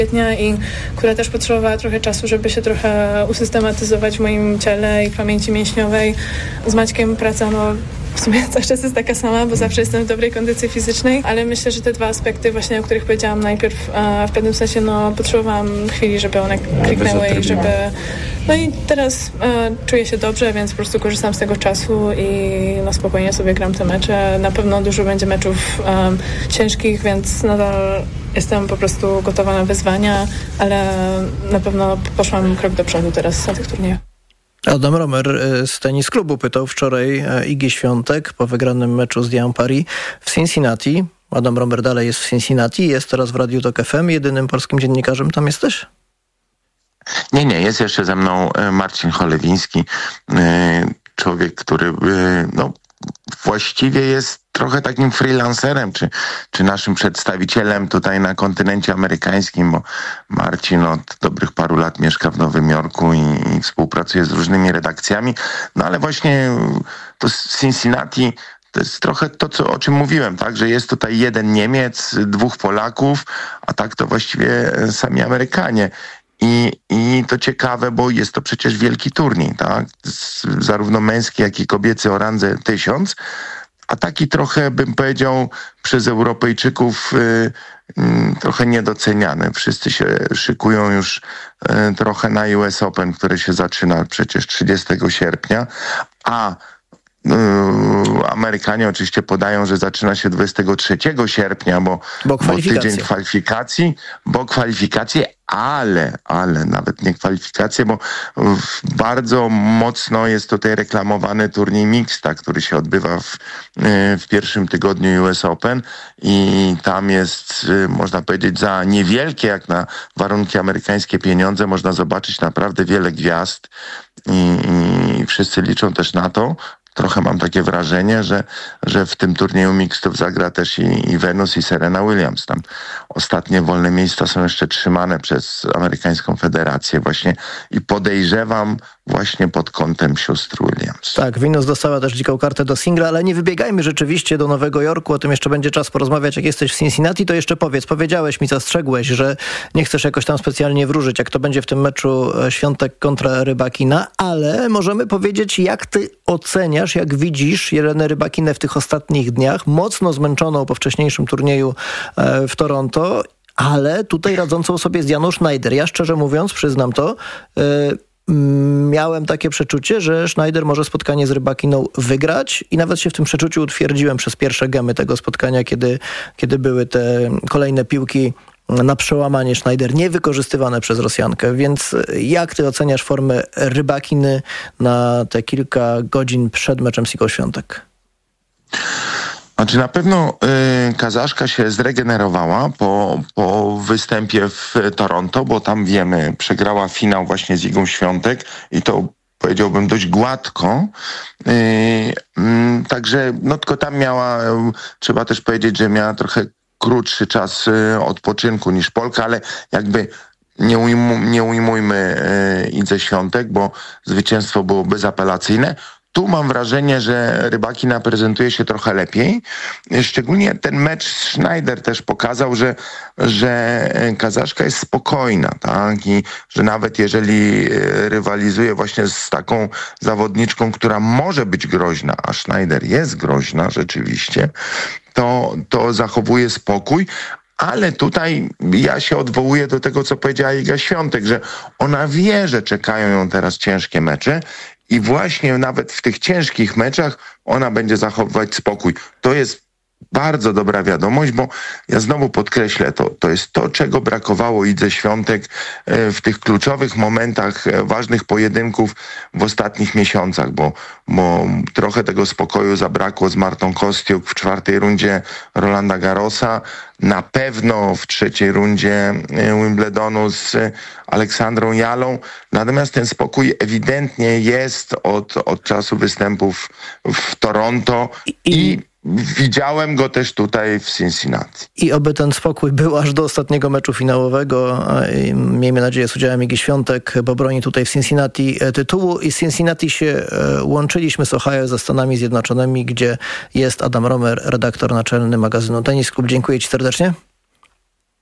I która też potrzebowała trochę czasu, żeby się trochę usystematyzować w moim ciele i pamięci mięśniowej. Z Maćkiem praca, w sumie cały czas jest taka sama, bo zawsze jestem w dobrej kondycji fizycznej, ale myślę, że te dwa aspekty właśnie, o których powiedziałam najpierw, w pewnym sensie potrzebowałam chwili, żeby one kliknęły i żeby... No i teraz czuję się dobrze, więc po prostu korzystam z tego czasu i spokojnie sobie gram te mecze. Na pewno dużo będzie meczów ciężkich, więc nadal jestem po prostu gotowa na wyzwania, ale na pewno poszłam krok do przodu teraz na tych turniejach. Adam Romer z Tenis Klubu pytał wczoraj Igi Świątek po wygranym meczu z Diane Paris w Cincinnati. Adam Romer dalej jest w Cincinnati, jest teraz w Radiu Tok FM. Jedynym polskim dziennikarzem tam jesteś? Nie, jest jeszcze ze mną Marcin Cholewiński, człowiek, który właściwie jest trochę takim freelancerem, czy naszym przedstawicielem tutaj na kontynencie amerykańskim, bo Marcin od dobrych paru lat mieszka w Nowym Jorku i współpracuje z różnymi redakcjami. No ale właśnie to Cincinnati to jest trochę to, o czym mówiłem, tak, że jest tutaj jeden Niemiec, dwóch Polaków, a tak to właściwie sami Amerykanie. I to ciekawe, bo jest to przecież wielki turniej, tak? Zarówno męski, jak i kobiecy o randze 1000, a taki trochę, bym powiedział, przez Europejczyków trochę niedoceniany. Wszyscy się szykują już trochę na US Open, które się zaczyna przecież 30 sierpnia, a Amerykanie oczywiście podają, że zaczyna się 23 sierpnia, bo tydzień kwalifikacje, ale nawet nie kwalifikacje, bo bardzo mocno jest tutaj reklamowany turniej mixta, który się odbywa w pierwszym tygodniu US Open i tam jest, można powiedzieć, za niewielkie jak na warunki amerykańskie pieniądze można zobaczyć naprawdę wiele gwiazd i wszyscy liczą też na to. Trochę mam takie wrażenie, że w tym turnieju mixtów zagra też i Venus, i Serena Williams. Tam ostatnie wolne miejsca są jeszcze trzymane przez amerykańską federację właśnie i podejrzewam właśnie pod kątem sióstr Williams. Tak, Venus dostała też dziką kartę do singla, ale nie wybiegajmy rzeczywiście do Nowego Jorku, o tym jeszcze będzie czas porozmawiać. Jak jesteś w Cincinnati, to jeszcze powiedziałeś mi, zastrzegłeś, że nie chcesz jakoś tam specjalnie wróżyć, jak to będzie w tym meczu Świątek kontra Rybakina, ale możemy powiedzieć, jak ty oceniasz, jak widzisz Jelenę Rybakinę w tych ostatnich dniach, mocno zmęczoną po wcześniejszym turnieju w Toronto, ale tutaj radzącą sobie z Dianą Schneider. Ja szczerze mówiąc, przyznam to, miałem takie przeczucie, że Schneider może spotkanie z Rybakiną wygrać i nawet się w tym przeczuciu utwierdziłem przez pierwsze gemy tego spotkania, kiedy były te kolejne piłki na przełamanie Schneider niewykorzystywane przez Rosjankę. Więc jak ty oceniasz formę Rybakiny na te kilka godzin przed meczem z Igą Świątek? Znaczy na pewno Kazaszka się zregenerowała po występie w Toronto, bo tam wiemy, przegrała finał właśnie z Igą Świątek i to powiedziałbym dość gładko. Także tylko tam trzeba też powiedzieć, że miała trochę krótszy czas odpoczynku niż Polka, ale jakby nie ujmujmy Idze Świątek, bo zwycięstwo było bezapelacyjne. Tu mam wrażenie, że Rybakina prezentuje się trochę lepiej. Szczególnie ten mecz Schneider też pokazał, że Kazaszka jest spokojna, tak? I że nawet jeżeli rywalizuje właśnie z taką zawodniczką, która może być groźna, a Schneider jest groźna rzeczywiście, to zachowuje spokój. Ale tutaj ja się odwołuję do tego, co powiedziała Iga Świątek, że ona wie, że czekają ją teraz ciężkie mecze i właśnie nawet w tych ciężkich meczach ona będzie zachowywać spokój. To jest bardzo dobra wiadomość, bo ja znowu podkreślę, to jest to, czego brakowało Idze Świątek w tych kluczowych momentach ważnych pojedynków w ostatnich miesiącach, bo trochę tego spokoju zabrakło z Martą Kostiuk w 4. rundzie Rolanda Garrosa, na pewno w 3. rundzie Wimbledonu z Aleksandrą Jalą, natomiast ten spokój ewidentnie jest od czasu występów w Toronto i widziałem go też tutaj w Cincinnati. I oby ten spokój był aż do ostatniego meczu finałowego. Miejmy nadzieję z udziałem Igi Świątek, bo broni tutaj w Cincinnati tytułu. I z Cincinnati się łączyliśmy z Ohio, ze Stanami Zjednoczonymi, gdzie jest Adam Romer, redaktor naczelny magazynu Tenis Klub. Dziękuję ci serdecznie.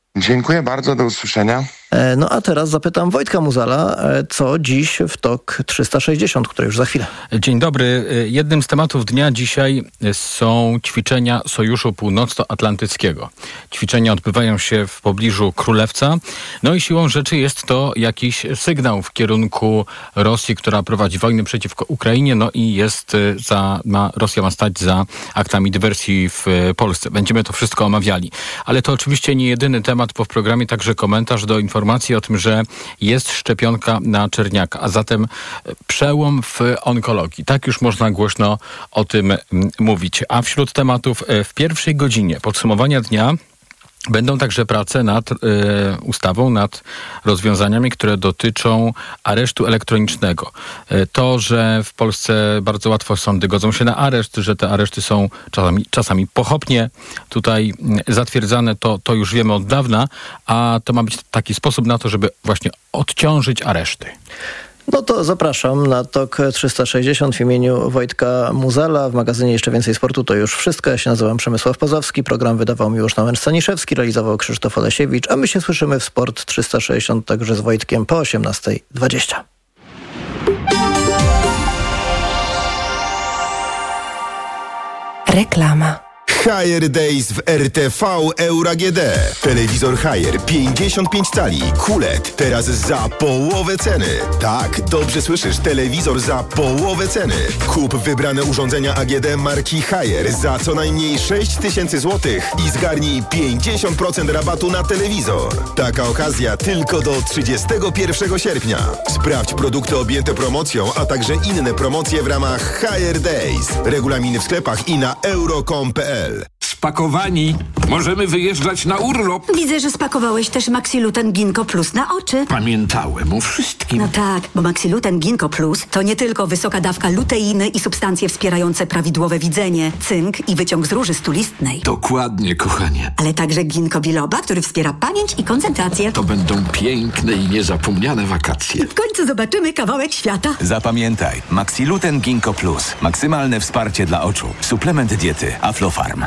Dziękuję bardzo, do usłyszenia. No a teraz zapytam Wojtka Muzala, co dziś w TOK 360, który już za chwilę. Dzień dobry. Jednym z tematów dnia dzisiaj są ćwiczenia Sojuszu Północnoatlantyckiego. Ćwiczenia odbywają się w pobliżu Królewca. No i siłą rzeczy jest to jakiś sygnał w kierunku Rosji, która prowadzi wojnę przeciwko Ukrainie. No i Rosja ma stać za aktami dywersji w Polsce. Będziemy to wszystko omawiali. Ale to oczywiście nie jedyny temat, bo w programie także komentarz do informacji o tym, że jest szczepionka na czerniaka, a zatem przełom w onkologii. Tak już można głośno o tym mówić. A wśród tematów w pierwszej godzinie podsumowania dnia będą także prace nad ustawą, nad rozwiązaniami, które dotyczą aresztu elektronicznego. To, że w Polsce bardzo łatwo sądy godzą się na areszt, że te areszty są czasami pochopnie tutaj zatwierdzane, to już wiemy od dawna, a to ma być taki sposób na to, żeby właśnie odciążyć areszty. No to zapraszam na TOK 360 w imieniu Wojtka Muzala. W magazynie Jeszcze Więcej Sportu to już wszystko. Ja się nazywam Przemysław Pozowski. Program wydawał Miłosz Staniszewski, realizował Krzysztof Olesiewicz, a my się słyszymy w Sport 360 także z Wojtkiem po 18:20. Reklama. Haier Days w RTV Euro AGD. Telewizor Haier 55 cali QLED teraz za połowę ceny. Tak, dobrze słyszysz, telewizor za połowę ceny. Kup wybrane urządzenia AGD marki Haier za co najmniej 6000 zł i zgarnij 50% rabatu na telewizor. Taka okazja tylko do 31 sierpnia. Sprawdź produkty objęte promocją, a także inne promocje w ramach Haier Days. Regulaminy w sklepach i na euro.com.pl. Spakowani. Możemy wyjeżdżać na urlop. Widzę, że spakowałeś też Maxiluten Ginkgo Plus na oczy. Pamiętałem o wszystkim. No tak, bo Maxiluten Ginkgo Plus to nie tylko wysoka dawka luteiny i substancje wspierające prawidłowe widzenie, cynk i wyciąg z róży stulistnej. Dokładnie, kochanie. Ale także ginkgo biloba, który wspiera pamięć i koncentrację. To będą piękne i niezapomniane wakacje. W końcu zobaczymy kawałek świata. Zapamiętaj, Maxiluten Ginkgo Plus. Maksymalne wsparcie dla oczu. Suplement diety Aflofarm.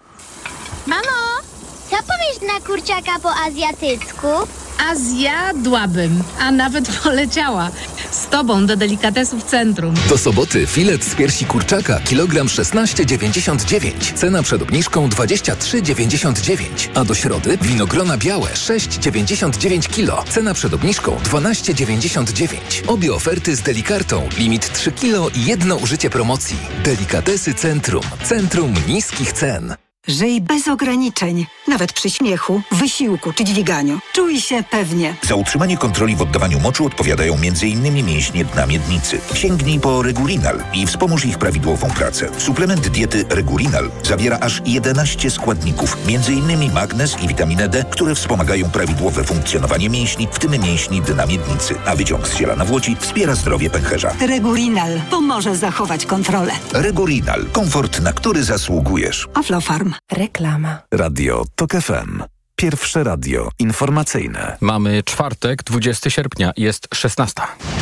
Mamo, co powiesz na kurczaka po azjatycku? A zjadłabym, a nawet poleciała. Z tobą do delikatesów centrum. Do soboty filet z piersi kurczaka, kilogram 16,99. Cena przed obniżką 23,99. A do środy winogrona białe 6,99 kg. Cena przed obniżką 12,99. Obie oferty z Delikartą. Limit 3 kg i jedno użycie promocji. Delikatesy Centrum. Centrum niskich cen. Żyj bez ograniczeń, nawet przy śmiechu, wysiłku czy dźwiganiu. Czuj się pewnie. Za utrzymanie kontroli w oddawaniu moczu odpowiadają m.in. mięśnie dna miednicy. Sięgnij po Regurinal i wspomóż ich prawidłową pracę. Suplement diety Regurinal zawiera aż 11 składników, m.in. magnez i witaminę D, które wspomagają prawidłowe funkcjonowanie mięśni, w tym mięśni dna miednicy, a wyciąg z ziela nawłoci wspiera zdrowie pęcherza. Regurinal pomoże zachować kontrolę. Regurinal. Komfort, na który zasługujesz. Aflofarm. Reklama. Radio TOK FM. Pierwsze radio informacyjne. Mamy czwartek, 20 sierpnia, jest 16.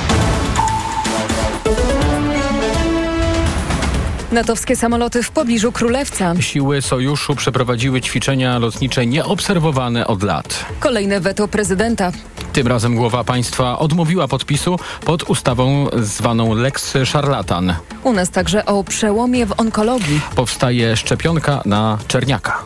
NATO-wskie samoloty w pobliżu Królewca. Siły sojuszu przeprowadziły ćwiczenia lotnicze nieobserwowane od lat. Kolejne weto prezydenta. Tym razem głowa państwa odmówiła podpisu pod ustawą zwaną Lex Szarlatan. U nas także o przełomie w onkologii. Powstaje szczepionka na czerniaka.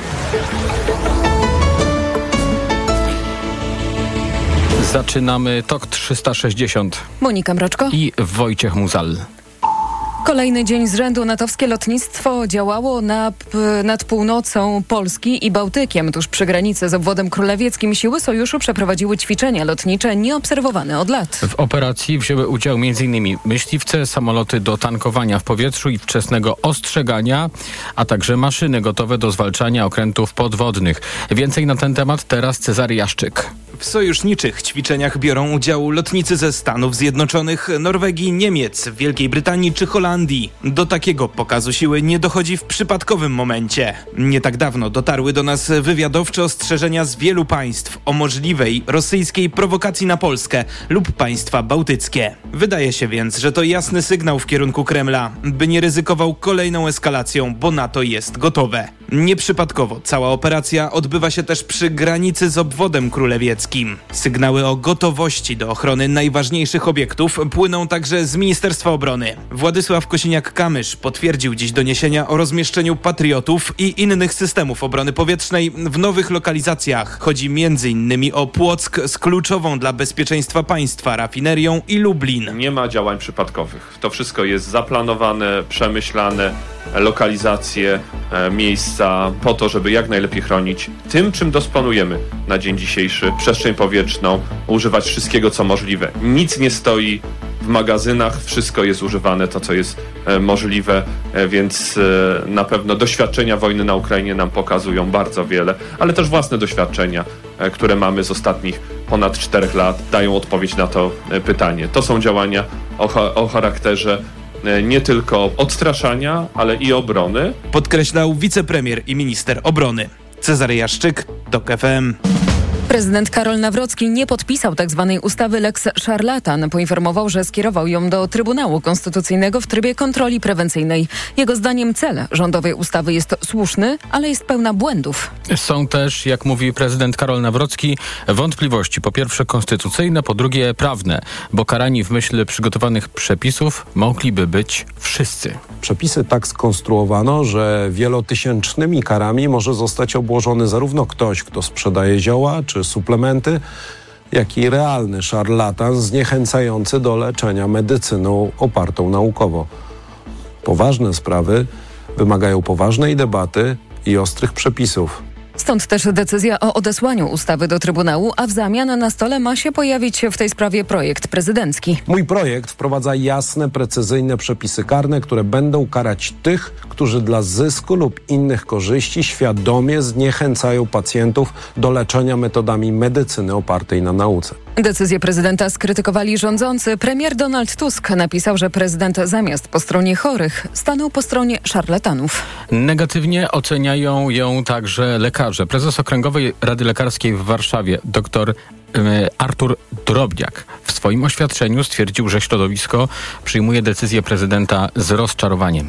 Zaczynamy TOK 360. Monika Mroczko i Wojciech Muzal. Kolejny dzień z rzędu natowskie lotnictwo działało nad północą Polski i Bałtykiem. Tuż przy granicy z obwodem królewieckim siły sojuszu przeprowadziły ćwiczenia lotnicze nieobserwowane od lat. W operacji wzięły udział m.in. myśliwce, samoloty do tankowania w powietrzu i wczesnego ostrzegania, a także maszyny gotowe do zwalczania okrętów podwodnych. Więcej na ten temat teraz Cezary Jaszczyk. W sojuszniczych ćwiczeniach biorą udział lotnicy ze Stanów Zjednoczonych, Norwegii, Niemiec, Wielkiej Brytanii czy Holandii. Do takiego pokazu siły nie dochodzi w przypadkowym momencie. Nie tak dawno dotarły do nas wywiadowcze ostrzeżenia z wielu państw o możliwej rosyjskiej prowokacji na Polskę lub państwa bałtyckie. Wydaje się więc, że to jasny sygnał w kierunku Kremla, by nie ryzykował kolejną eskalacją, bo NATO jest gotowe. Nieprzypadkowo cała operacja odbywa się też przy granicy z obwodem królewieckim. Sygnały o gotowości do ochrony najważniejszych obiektów płyną także z Ministerstwa Obrony. Władysław Kosiniak-Kamysz potwierdził dziś doniesienia o rozmieszczeniu patriotów i innych systemów obrony powietrznej w nowych lokalizacjach. Chodzi m.in. o Płock z kluczową dla bezpieczeństwa państwa rafinerią i Lublin. Nie ma działań przypadkowych. To wszystko jest zaplanowane, przemyślane, lokalizacje, miejsca po to, żeby jak najlepiej chronić tym, czym dysponujemy na dzień dzisiejszy, przestrzeń powietrzną, używać wszystkiego, co możliwe. Nic nie stoi w magazynach, wszystko jest używane, to co jest możliwe, więc na pewno doświadczenia wojny na Ukrainie nam pokazują bardzo wiele, ale też własne doświadczenia, które mamy z ostatnich ponad 4 lat, dają odpowiedź na to pytanie. To są działania o charakterze nie tylko odstraszania, ale i obrony. Podkreślał wicepremier i minister obrony. Cezary Jaszczyk, TOK FM. Prezydent Karol Nawrocki nie podpisał tzw. ustawy Lex Szarlatan. Poinformował, że skierował ją do Trybunału Konstytucyjnego w trybie kontroli prewencyjnej. Jego zdaniem cel rządowej ustawy jest słuszny, ale jest pełna błędów. Są też, jak mówi prezydent Karol Nawrocki, wątpliwości. Po pierwsze konstytucyjne, po drugie prawne, bo karani w myśl przygotowanych przepisów mogliby być wszyscy. Przepisy tak skonstruowano, że wielotysięcznymi karami może zostać obłożony zarówno ktoś, kto sprzedaje zioła czy suplementy, jak i realny szarlatan zniechęcający do leczenia medycyną opartą naukowo. Poważne sprawy wymagają poważnej debaty i ostrych przepisów. Stąd też decyzja o odesłaniu ustawy do Trybunału, a w zamian na stole ma się pojawić w tej sprawie projekt prezydencki. Mój projekt wprowadza jasne, precyzyjne przepisy karne, które będą karać tych, którzy dla zysku lub innych korzyści świadomie zniechęcają pacjentów do leczenia metodami medycyny opartej na nauce. Decyzję prezydenta skrytykowali rządzący. Premier Donald Tusk napisał, że prezydent zamiast po stronie chorych stanął po stronie szarlatanów. Negatywnie oceniają ją także lekarze. Prezes Okręgowej Rady Lekarskiej w Warszawie, dr Artur Drobniak, w swoim oświadczeniu stwierdził, że środowisko przyjmuje decyzję prezydenta z rozczarowaniem.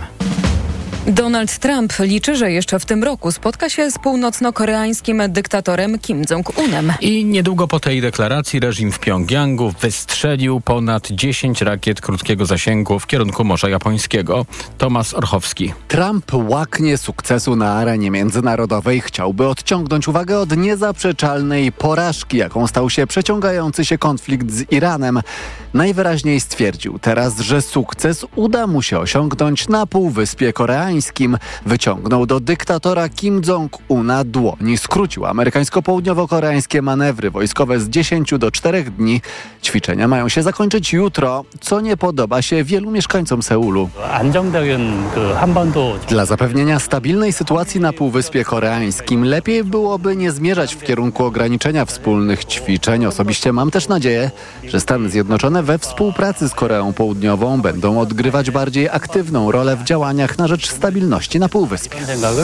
Donald Trump liczy, że jeszcze w tym roku spotka się z północno-koreańskim dyktatorem Kim Jong-unem. I niedługo po tej deklaracji reżim w Pjongjangu wystrzelił ponad 10 rakiet krótkiego zasięgu w kierunku Morza Japońskiego. Tomasz Orchowski. Trump łaknie sukcesu na arenie międzynarodowej. Chciałby odciągnąć uwagę od niezaprzeczalnej porażki, jaką stał się przeciągający się konflikt z Iranem. Najwyraźniej stwierdził teraz, że sukces uda mu się osiągnąć na Półwyspie Koreańskim. Wyciągnął do dyktatora Kim Jong-una dłoń. Skrócił amerykańsko-południowo-koreańskie manewry wojskowe z 10 do 4 dni. Ćwiczenia mają się zakończyć jutro, co nie podoba się wielu mieszkańcom Seulu. Dla zapewnienia stabilnej sytuacji na Półwyspie Koreańskim lepiej byłoby nie zmierzać w kierunku ograniczenia wspólnych ćwiczeń. Osobiście mam też nadzieję, że Stany Zjednoczone we współpracy z Koreą Południową będą odgrywać bardziej aktywną rolę w działaniach na rzecz stabilności na Półwyspie.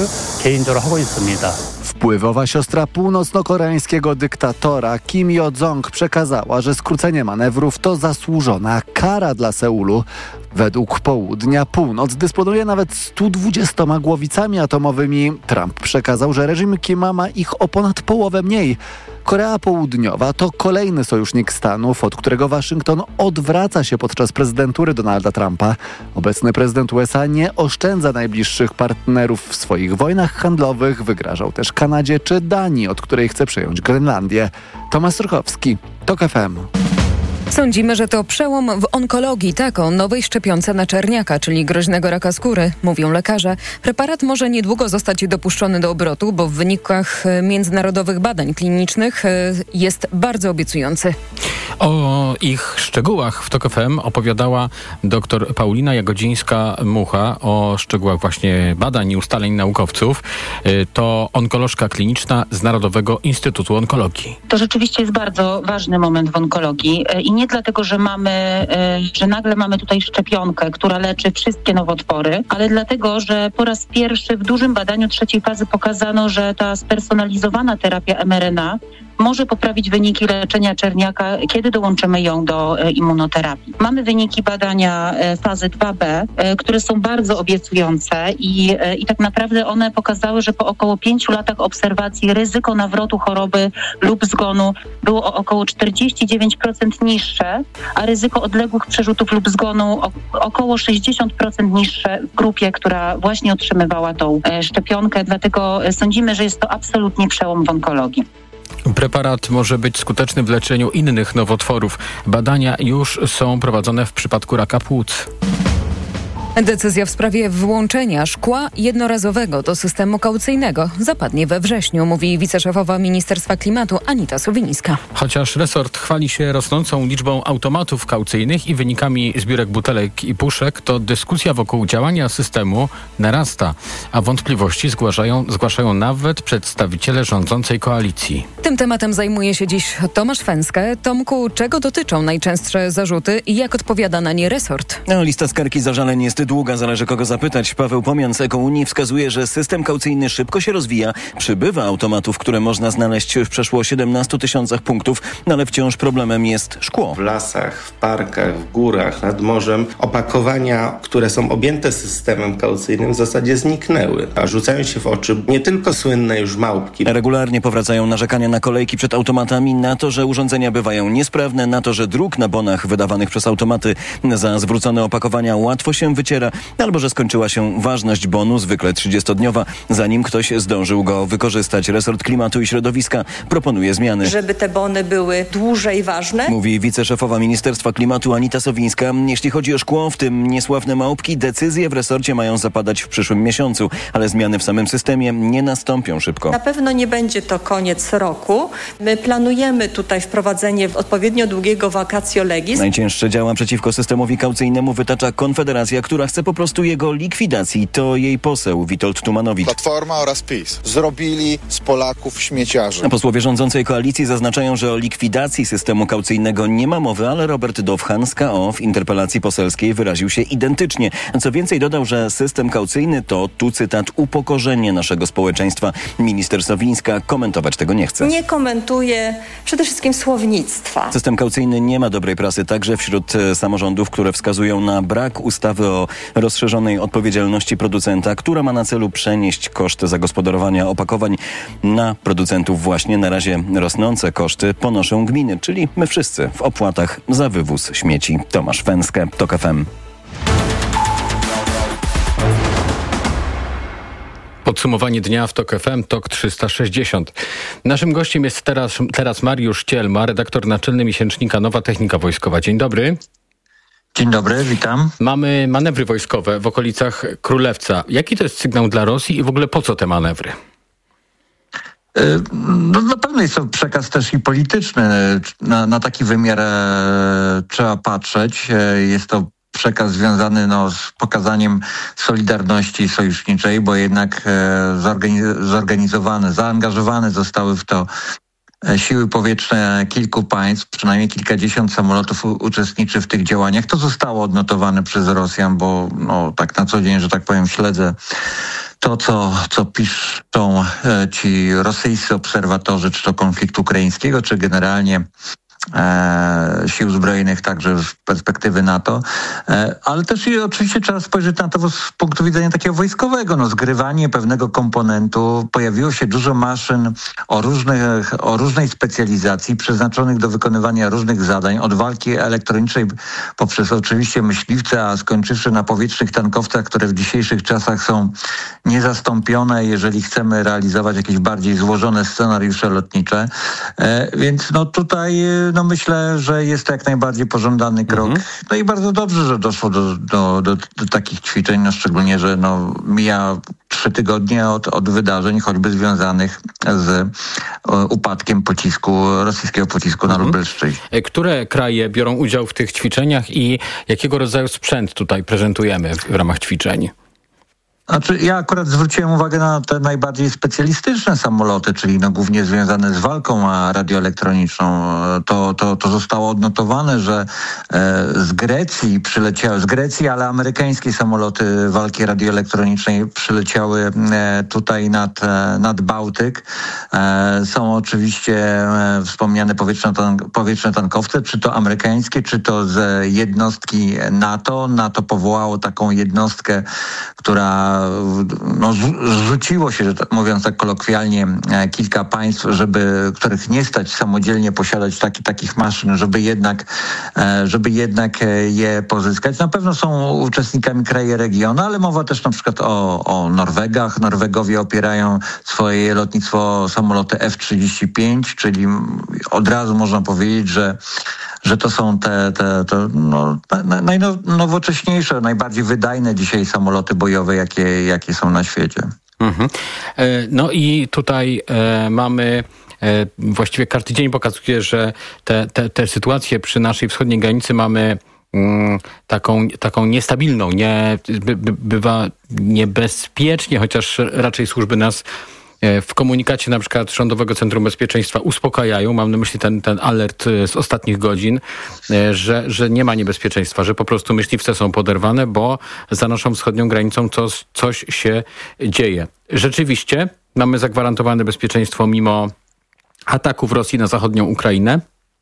Wpływowa siostra północno-koreańskiego dyktatora Kim Yo-jong przekazała, że skrócenie manewrów to zasłużona kara dla Seulu. Według Południa północ dysponuje nawet 120 głowicami atomowymi. Trump przekazał, że reżim Kima ma ich o ponad połowę mniej. Korea Południowa to kolejny sojusznik Stanów, od którego Waszyngton odwraca się podczas prezydentury Donalda Trumpa. Obecny prezydent USA nie oszczędza najbliższych partnerów w swoich wojnach handlowych. Wygrażał też Kanadzie czy Danii, od której chce przejąć Grenlandię. Tomasz Rychowski, TOK FM. Sądzimy, że to przełom w onkologii, tak, o nowej szczepionce na czerniaka, czyli groźnego raka skóry, mówią lekarze. Preparat może niedługo zostać dopuszczony do obrotu, bo w wynikach międzynarodowych badań klinicznych jest bardzo obiecujący. O ich szczegółach w TOK FM opowiadała dr Paulina Jagodzińska-Mucha, o szczegółach właśnie badań i ustaleń naukowców. To onkolożka kliniczna z Narodowego Instytutu Onkologii. To rzeczywiście jest bardzo ważny moment w onkologii i nie dlatego, że nagle mamy tutaj szczepionkę, która leczy wszystkie nowotwory, ale dlatego, że po raz pierwszy w dużym badaniu 3. fazy pokazano, że ta spersonalizowana terapia mRNA może poprawić wyniki leczenia czerniaka, kiedy dołączymy ją do immunoterapii. Mamy wyniki badania fazy 2B, które są bardzo obiecujące i tak naprawdę one pokazały, że po około 5 latach obserwacji ryzyko nawrotu choroby lub zgonu było o około 49% niższe, a ryzyko odległych przerzutów lub zgonu około 60% niższe w grupie, która właśnie otrzymywała tą szczepionkę. Dlatego sądzimy, że jest to absolutnie przełom w onkologii. Preparat może być skuteczny w leczeniu innych nowotworów. Badania już są prowadzone w przypadku raka płuc. Decyzja w sprawie włączenia szkła jednorazowego do systemu kaucyjnego zapadnie we wrześniu, mówi wiceszefowa Ministerstwa Klimatu Anita Sowińska. Chociaż resort chwali się rosnącą liczbą automatów kaucyjnych i wynikami zbiórek butelek i puszek, to dyskusja wokół działania systemu narasta, a wątpliwości zgłaszają nawet przedstawiciele rządzącej koalicji. Tym tematem zajmuje się dziś Tomasz Fęskę. Tomku, czego dotyczą najczęstsze zarzuty i jak odpowiada na nie resort? Lista skarg i zażaleń jest długa, zależy kogo zapytać. Paweł Pomian z Ekounii wskazuje, że system kaucyjny szybko się rozwija. Przybywa automatów, które można znaleźć w przeszło 17 000 punktów, ale wciąż problemem jest szkło. W lasach, w parkach, w górach, nad morzem opakowania, które są objęte systemem kaucyjnym w zasadzie zniknęły, a rzucają się w oczy nie tylko słynne już małpki. Regularnie powracają narzekania na kolejki przed automatami, na to, że urządzenia bywają niesprawne, na to, że druk na bonach wydawanych przez automaty za zwrócone opakowania łatwo się wyciera, albo że skończyła się ważność bonu, zwykle 30-dniowa, zanim ktoś zdążył go wykorzystać. Resort Klimatu i Środowiska proponuje zmiany. Żeby te bony były dłużej ważne, mówi wiceszefowa Ministerstwa Klimatu Anita Sowińska. Jeśli chodzi o szkło, w tym niesławne małpki, decyzje w resorcie mają zapadać w przyszłym miesiącu, ale zmiany w samym systemie nie nastąpią szybko. Na pewno nie będzie to koniec roku. My planujemy tutaj wprowadzenie odpowiednio długiego vacatio legis. Najcięższe działa przeciwko systemowi kaucyjnemu wytacza Konfederacja, która chce po prostu jego likwidacji. To jej poseł Witold Tumanowicz. Platforma oraz PiS zrobili z Polaków śmieciarzy. Posłowie rządzącej koalicji zaznaczają, że o likwidacji systemu kaucyjnego nie ma mowy, ale Robert Dowhan z KO w interpelacji poselskiej wyraził się identycznie. Co więcej, dodał, że system kaucyjny to, tu cytat, upokorzenie naszego społeczeństwa. Minister Sowińska komentować tego nie chce. Nie komentuje przede wszystkim słownictwa. System kaucyjny nie ma dobrej prasy także wśród samorządów, które wskazują na brak ustawy o rozszerzonej odpowiedzialności producenta, która ma na celu przenieść koszty zagospodarowania opakowań na producentów. Właśnie na razie rosnące koszty ponoszą gminy, czyli my wszyscy w opłatach za wywóz śmieci. Tomasz Fęskę, TOK FM. Podsumowanie dnia w TOK FM, TOK 360. Naszym gościem jest teraz Mariusz Cielma, redaktor naczelny miesięcznika Nowa Technika Wojskowa. Dzień dobry. Dzień dobry, witam. Mamy manewry wojskowe w okolicach Królewca. Jaki to jest sygnał dla Rosji i w ogóle po co te manewry? No, na pewno jest to przekaz też i polityczny. Na taki wymiar trzeba patrzeć. Jest to przekaz związany z pokazaniem solidarności sojuszniczej, bo jednak zaangażowane zostały w to siły powietrzne kilku państw, przynajmniej kilkadziesiąt samolotów uczestniczy w tych działaniach. To zostało odnotowane przez Rosjan, bo tak na co dzień, że tak powiem, śledzę to, co piszą ci rosyjscy obserwatorzy, czy to konfliktu ukraińskiego, czy generalnie sił zbrojnych, także z perspektywy NATO, ale też i oczywiście trzeba spojrzeć na to z punktu widzenia takiego wojskowego. Zgrywanie pewnego komponentu, pojawiło się dużo maszyn o różnej specjalizacji, przeznaczonych do wykonywania różnych zadań, od walki elektronicznej poprzez oczywiście myśliwce, a skończywszy na powietrznych tankowcach, które w dzisiejszych czasach są niezastąpione, jeżeli chcemy realizować jakieś bardziej złożone scenariusze lotnicze. Więc tutaj no myślę, że jest to jak najbardziej pożądany krok. No i bardzo dobrze, że doszło do takich ćwiczeń, no szczególnie, że no mija 3 tygodnie od wydarzeń, choćby związanych z upadkiem rosyjskiego pocisku na Lubelszczyźnie. Które kraje biorą udział w tych ćwiczeniach i jakiego rodzaju sprzęt tutaj prezentujemy w ramach ćwiczeń? Znaczy, ja akurat zwróciłem uwagę na te najbardziej specjalistyczne samoloty, czyli no głównie związane z walką radioelektroniczną. To zostało odnotowane, że z Grecji, ale amerykańskie samoloty walki radioelektronicznej przyleciały tutaj nad Bałtyk. Są oczywiście wspomniane powietrzne tankowce, czy to amerykańskie, czy to z jednostki NATO. NATO powołało taką jednostkę, która rzuciło się, mówiąc tak kolokwialnie, kilka państw, których nie stać samodzielnie posiadać takich maszyn, żeby jednak je pozyskać. Na pewno są uczestnikami kraje regionu, ale mowa też na przykład o Norwegach. Norwegowie opierają swoje lotnictwo samoloty F-35, czyli od razu można powiedzieć, że to są te najnowocześniejsze, najbardziej wydajne dzisiaj samoloty bojowe, jakie są na świecie. No i tutaj mamy właściwie każdy dzień pokazuje, że te sytuacje przy naszej wschodniej granicy mamy taką niestabilną, bywa niebezpiecznie, chociaż raczej służby nas w komunikacie na przykład Rządowego Centrum Bezpieczeństwa uspokajają, mam na myśli ten alert z ostatnich godzin, że nie ma niebezpieczeństwa, że po prostu myśliwce są poderwane, bo za naszą wschodnią granicą coś się dzieje. Rzeczywiście mamy zagwarantowane bezpieczeństwo mimo ataków Rosji na zachodnią Ukrainę.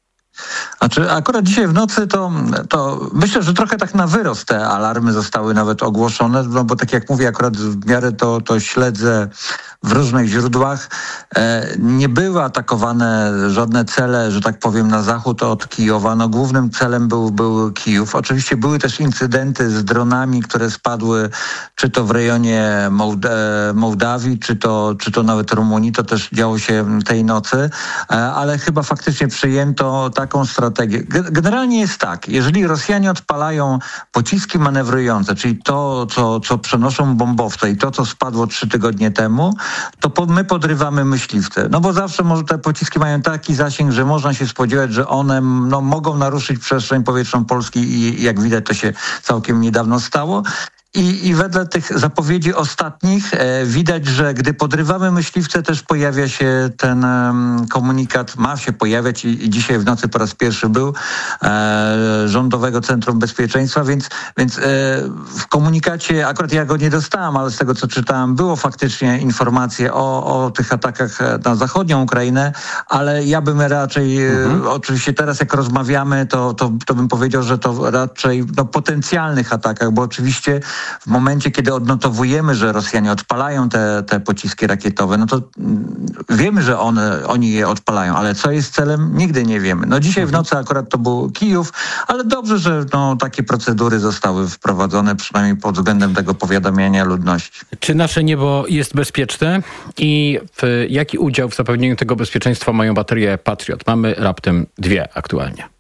Znaczy, akurat dzisiaj w nocy to myślę, że trochę tak na wyrost te alarmy zostały nawet ogłoszone, no bo tak jak mówię, akurat w miarę to śledzę w różnych źródłach. Nie były atakowane żadne cele, że tak powiem, na zachód od Kijowa. No, głównym celem był Kijów. Oczywiście były też incydenty z dronami, które spadły czy to w rejonie Mołdawii, czy to nawet Rumunii. To też działo się tej nocy, ale chyba faktycznie przyjęto taką strategię. Generalnie jest tak, jeżeli Rosjanie odpalają pociski manewrujące, czyli to, co przenoszą bombowce i to, co spadło 3 tygodnie temu, to my podrywamy myśliwce. No bo zawsze te pociski mają taki zasięg, że można się spodziewać, że one mogą naruszyć przestrzeń powietrzną Polski i jak widać to się całkiem niedawno stało. I wedle tych zapowiedzi ostatnich widać, że gdy podrywamy myśliwce, też pojawia się ten komunikat, ma się pojawiać i dzisiaj w nocy po raz pierwszy był Rządowego Centrum Bezpieczeństwa, więc w komunikacie, akurat ja go nie dostałem, ale z tego co czytałem, było faktycznie informacje o tych atakach na zachodnią Ukrainę, ale ja bym raczej, oczywiście teraz jak rozmawiamy, to bym powiedział, że to raczej potencjalnych atakach, bo oczywiście w momencie, kiedy odnotowujemy, że Rosjanie odpalają te pociski rakietowe, no to wiemy, że oni je odpalają, ale co jest celem, nigdy nie wiemy. No dzisiaj w nocy akurat to był Kijów, ale dobrze, że takie procedury zostały wprowadzone, przynajmniej pod względem tego powiadamiania ludności. Czy nasze niebo jest bezpieczne i jaki udział w zapewnieniu tego bezpieczeństwa mają baterie Patriot? Mamy raptem 2 aktualnie.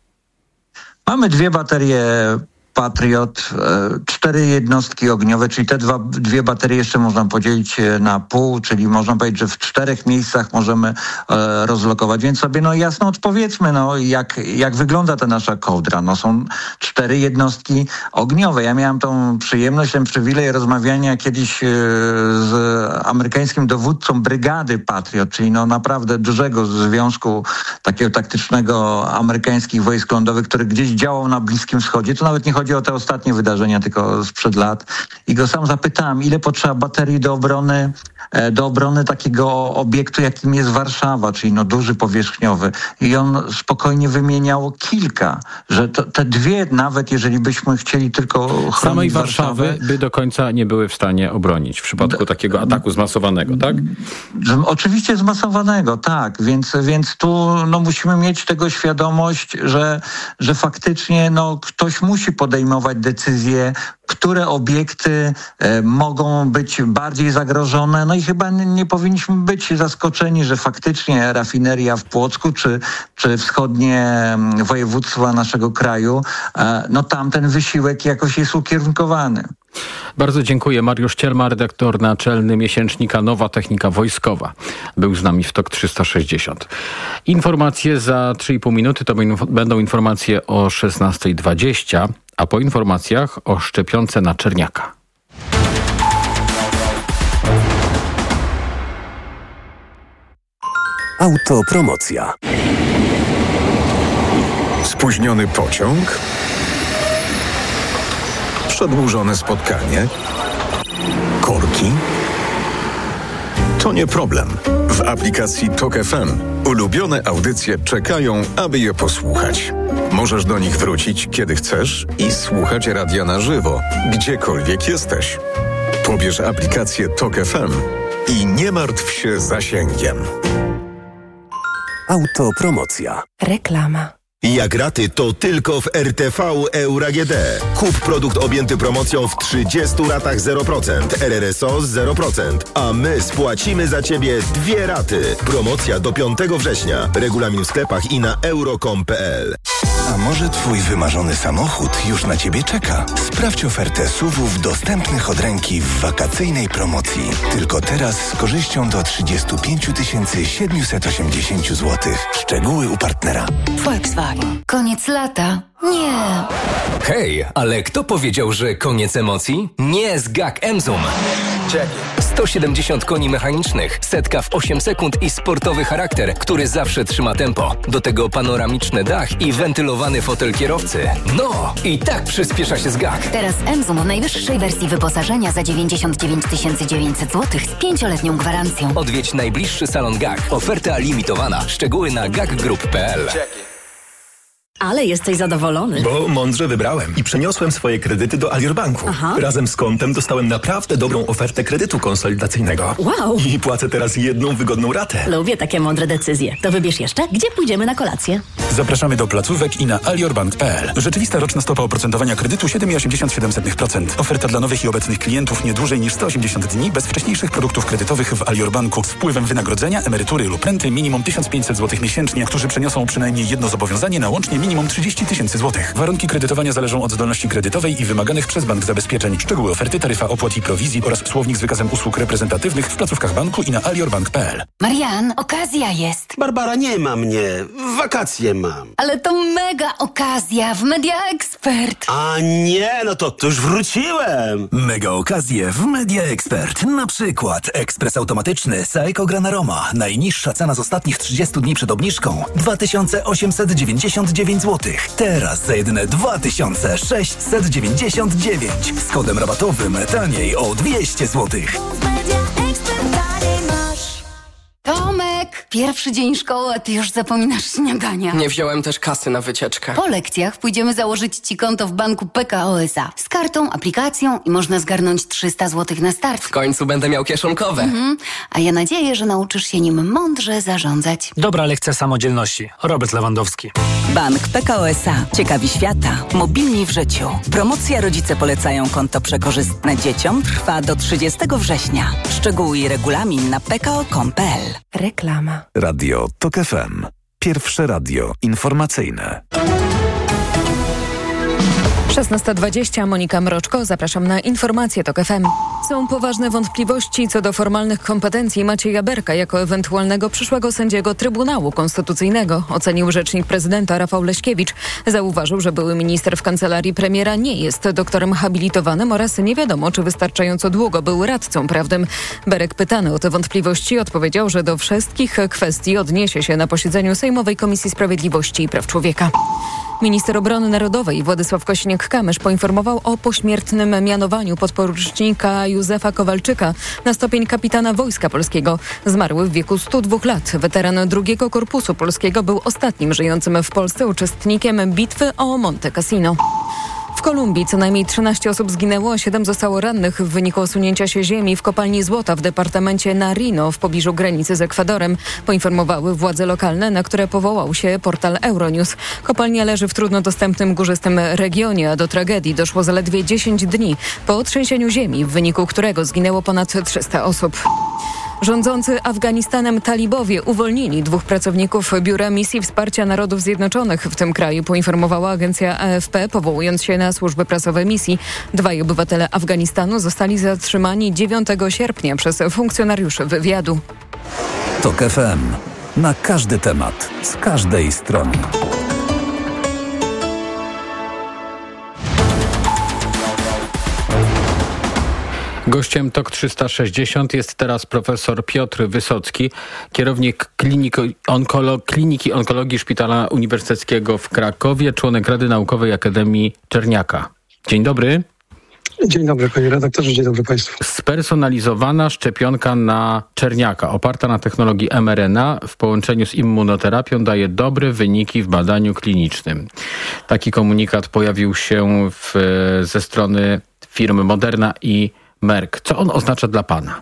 Mamy 2 baterie Patriot, 4 jednostki ogniowe, czyli te 2 baterie jeszcze można podzielić na pół, czyli można powiedzieć, że w 4 miejscach możemy rozlokować. Więc sobie jasno odpowiedzmy, jak wygląda ta nasza kołdra. Są 4 jednostki ogniowe. Ja miałem tą przyjemność, ten przywilej rozmawiania kiedyś z amerykańskim dowódcą brygady Patriot, czyli naprawdę dużego związku takiego taktycznego amerykańskich wojsk lądowych, który gdzieś działał na Bliskim Wschodzie. To nawet nie chodzi o te ostatnie wydarzenia, tylko sprzed lat. I go sam zapytałem, ile potrzeba baterii do obrony takiego obiektu, jakim jest Warszawa, czyli duży, powierzchniowy. I on spokojnie wymieniał kilka, że te 2, nawet jeżeli byśmy chcieli tylko chronić samej Warszawy, by do końca nie były w stanie obronić w przypadku takiego ataku zmasowanego, tak? Oczywiście zmasowanego, tak. Więc tu musimy mieć tego świadomość, że faktycznie ktoś musi podejmować podejmować decyzje, które obiekty mogą być bardziej zagrożone. No i chyba nie powinniśmy być zaskoczeni, że faktycznie rafineria w Płocku czy wschodnie województwa naszego kraju, no tam ten wysiłek jakoś jest ukierunkowany. Bardzo dziękuję. Mariusz Cierma, redaktor naczelny miesięcznika Nowa Technika Wojskowa. Był z nami w TOK 360. Informacje za 3,5 minuty to będą informacje o 16:20, a po informacjach o szczepionce na czerniaka. Autopromocja. Spóźniony pociąg? Przedłużone spotkanie? Korki? To nie problem. W aplikacji TOK FM ulubione audycje czekają, aby je posłuchać. Możesz do nich wrócić, kiedy chcesz i słuchać radia na żywo, gdziekolwiek jesteś. Pobierz aplikację TOK FM i nie martw się zasięgiem. Autopromocja. Reklama. Jak raty, to tylko w RTV Euro AGD. Kup produkt objęty promocją w 30 ratach 0%, RRSO 0%, a my spłacimy za Ciebie 2 raty. Promocja do 5 września. Regulamin w sklepach i na euro.com.pl. A może Twój wymarzony samochód już na Ciebie czeka? Sprawdź ofertę SUV-ów dostępnych od ręki w wakacyjnej promocji. Tylko teraz z korzyścią do 35 780 zł. Szczegóły u partnera. Volkswagen. Koniec lata? Nie. Hej, ale kto powiedział, że koniec emocji? Nie z GAC Emzum. 170 koni mechanicznych, setka w 8 sekund i sportowy charakter, który zawsze trzyma tempo. Do tego panoramiczny dach i wentylowany fotel kierowcy. No, i tak przyspiesza się z GAC. Teraz Emzum w najwyższej wersji wyposażenia za 99 900 zł z 5-letnią gwarancją. Odwiedź najbliższy salon GAC. Oferta limitowana. Szczegóły na gacgroup.pl. Ale jesteś zadowolony. Bo mądrze wybrałem i przeniosłem swoje kredyty do Alior Banku. Aha. Razem z kontem dostałem naprawdę dobrą ofertę kredytu konsolidacyjnego. Wow! I płacę teraz jedną wygodną ratę. Lubię takie mądre decyzje. To wybierz jeszcze, gdzie pójdziemy na kolację. Zapraszamy do placówek i na aliorbank.pl. Rzeczywista roczna stopa oprocentowania kredytu 7,87%. Oferta dla nowych i obecnych klientów nie dłużej niż 180 dni bez wcześniejszych produktów kredytowych w Alior Banku z wpływem wynagrodzenia, emerytury lub renty minimum 1500 zł miesięcznie, którzy przeniosą przynajmniej jedno zobowiązanie na łącznie minimum 30 000 zł. Warunki kredytowania zależą od zdolności kredytowej i wymaganych przez bank zabezpieczeń. Szczegóły oferty, taryfa opłat i prowizji oraz słownik z wykazem usług reprezentatywnych w placówkach banku i na aliorbank.pl. Marian, okazja jest. Barbara, nie ma mnie. Wakacje mam. Ale to mega okazja w Media Expert. A nie, no to już wróciłem. Mega okazje w Media Expert. Na przykład ekspres automatyczny Saeco Granaroma. Najniższa cena z ostatnich 30 dni przed obniżką 2899 zł. Teraz za jedyne 2699. Z kodem rabatowym taniej o 200 zł. Tomek, pierwszy dzień szkoły, a ty już zapominasz śniadania. Nie wziąłem też kasy na wycieczkę. Po lekcjach pójdziemy założyć ci konto w banku PKO SA. Z kartą, aplikacją i można zgarnąć 300 zł na start. W końcu będę miał kieszonkowe. A ja nadzieję, że nauczysz się nim mądrze zarządzać. Dobra lekcja samodzielności. Robert Lewandowski. Bank PKO SA. Ciekawi świata. Mobilni w życiu. Promocja Rodzice polecają konto przekorzystne dzieciom trwa do 30 września. Szczegóły i regulamin na pko.com.pl. Reklama. Radio TOK FM. Pierwsze radio informacyjne. 16:20, Monika Mroczko, zapraszam na informacje TOK FM. Są poważne wątpliwości co do formalnych kompetencji Macieja Berka jako ewentualnego przyszłego sędziego Trybunału Konstytucyjnego, ocenił rzecznik prezydenta Rafał Leśkiewicz. Zauważył, że były minister w kancelarii premiera nie jest doktorem habilitowanym oraz nie wiadomo, czy wystarczająco długo był radcą prawnym. Berek pytany o te wątpliwości odpowiedział, że do wszystkich kwestii odniesie się na posiedzeniu Sejmowej Komisji Sprawiedliwości i Praw Człowieka. Minister Obrony Narodowej Władysław Kosiniak-Kamysz poinformował o pośmiertnym mianowaniu podporucznika Józefa Kowalczyka na stopień kapitana Wojska Polskiego. Zmarły w wieku 102 lat. Weteran II Korpusu Polskiego był ostatnim żyjącym w Polsce uczestnikiem bitwy o Monte Cassino. W Kolumbii co najmniej 13 osób zginęło, a 7 zostało rannych w wyniku osunięcia się ziemi w kopalni złota w departamencie Nariño w pobliżu granicy z Ekwadorem, poinformowały władze lokalne, na które powołał się portal Euronews. Kopalnia leży w trudno dostępnym górzystym regionie, a do tragedii doszło zaledwie 10 dni po trzęsieniu ziemi, w wyniku którego zginęło ponad 300 osób. Rządzący Afganistanem talibowie uwolnili 2 pracowników Biura Misji Wsparcia Narodów Zjednoczonych w tym kraju, poinformowała agencja AFP, powołując się na służby prasowe misji. 2 obywatele Afganistanu zostali zatrzymani 9 sierpnia przez funkcjonariuszy wywiadu. TOK FM. Na każdy temat, z każdej strony. Gościem TOK 360 jest teraz profesor Piotr Wysocki, kierownik Kliniki Onkologii Szpitala Uniwersyteckiego w Krakowie, członek Rady Naukowej Akademii Czerniaka. Dzień dobry. Dzień dobry, panie redaktorze, dzień dobry państwu. Spersonalizowana szczepionka na czerniaka, oparta na technologii mRNA w połączeniu z immunoterapią daje dobre wyniki w badaniu klinicznym. Taki komunikat pojawił się ze strony firmy Moderna i Merck. Co on oznacza dla pana?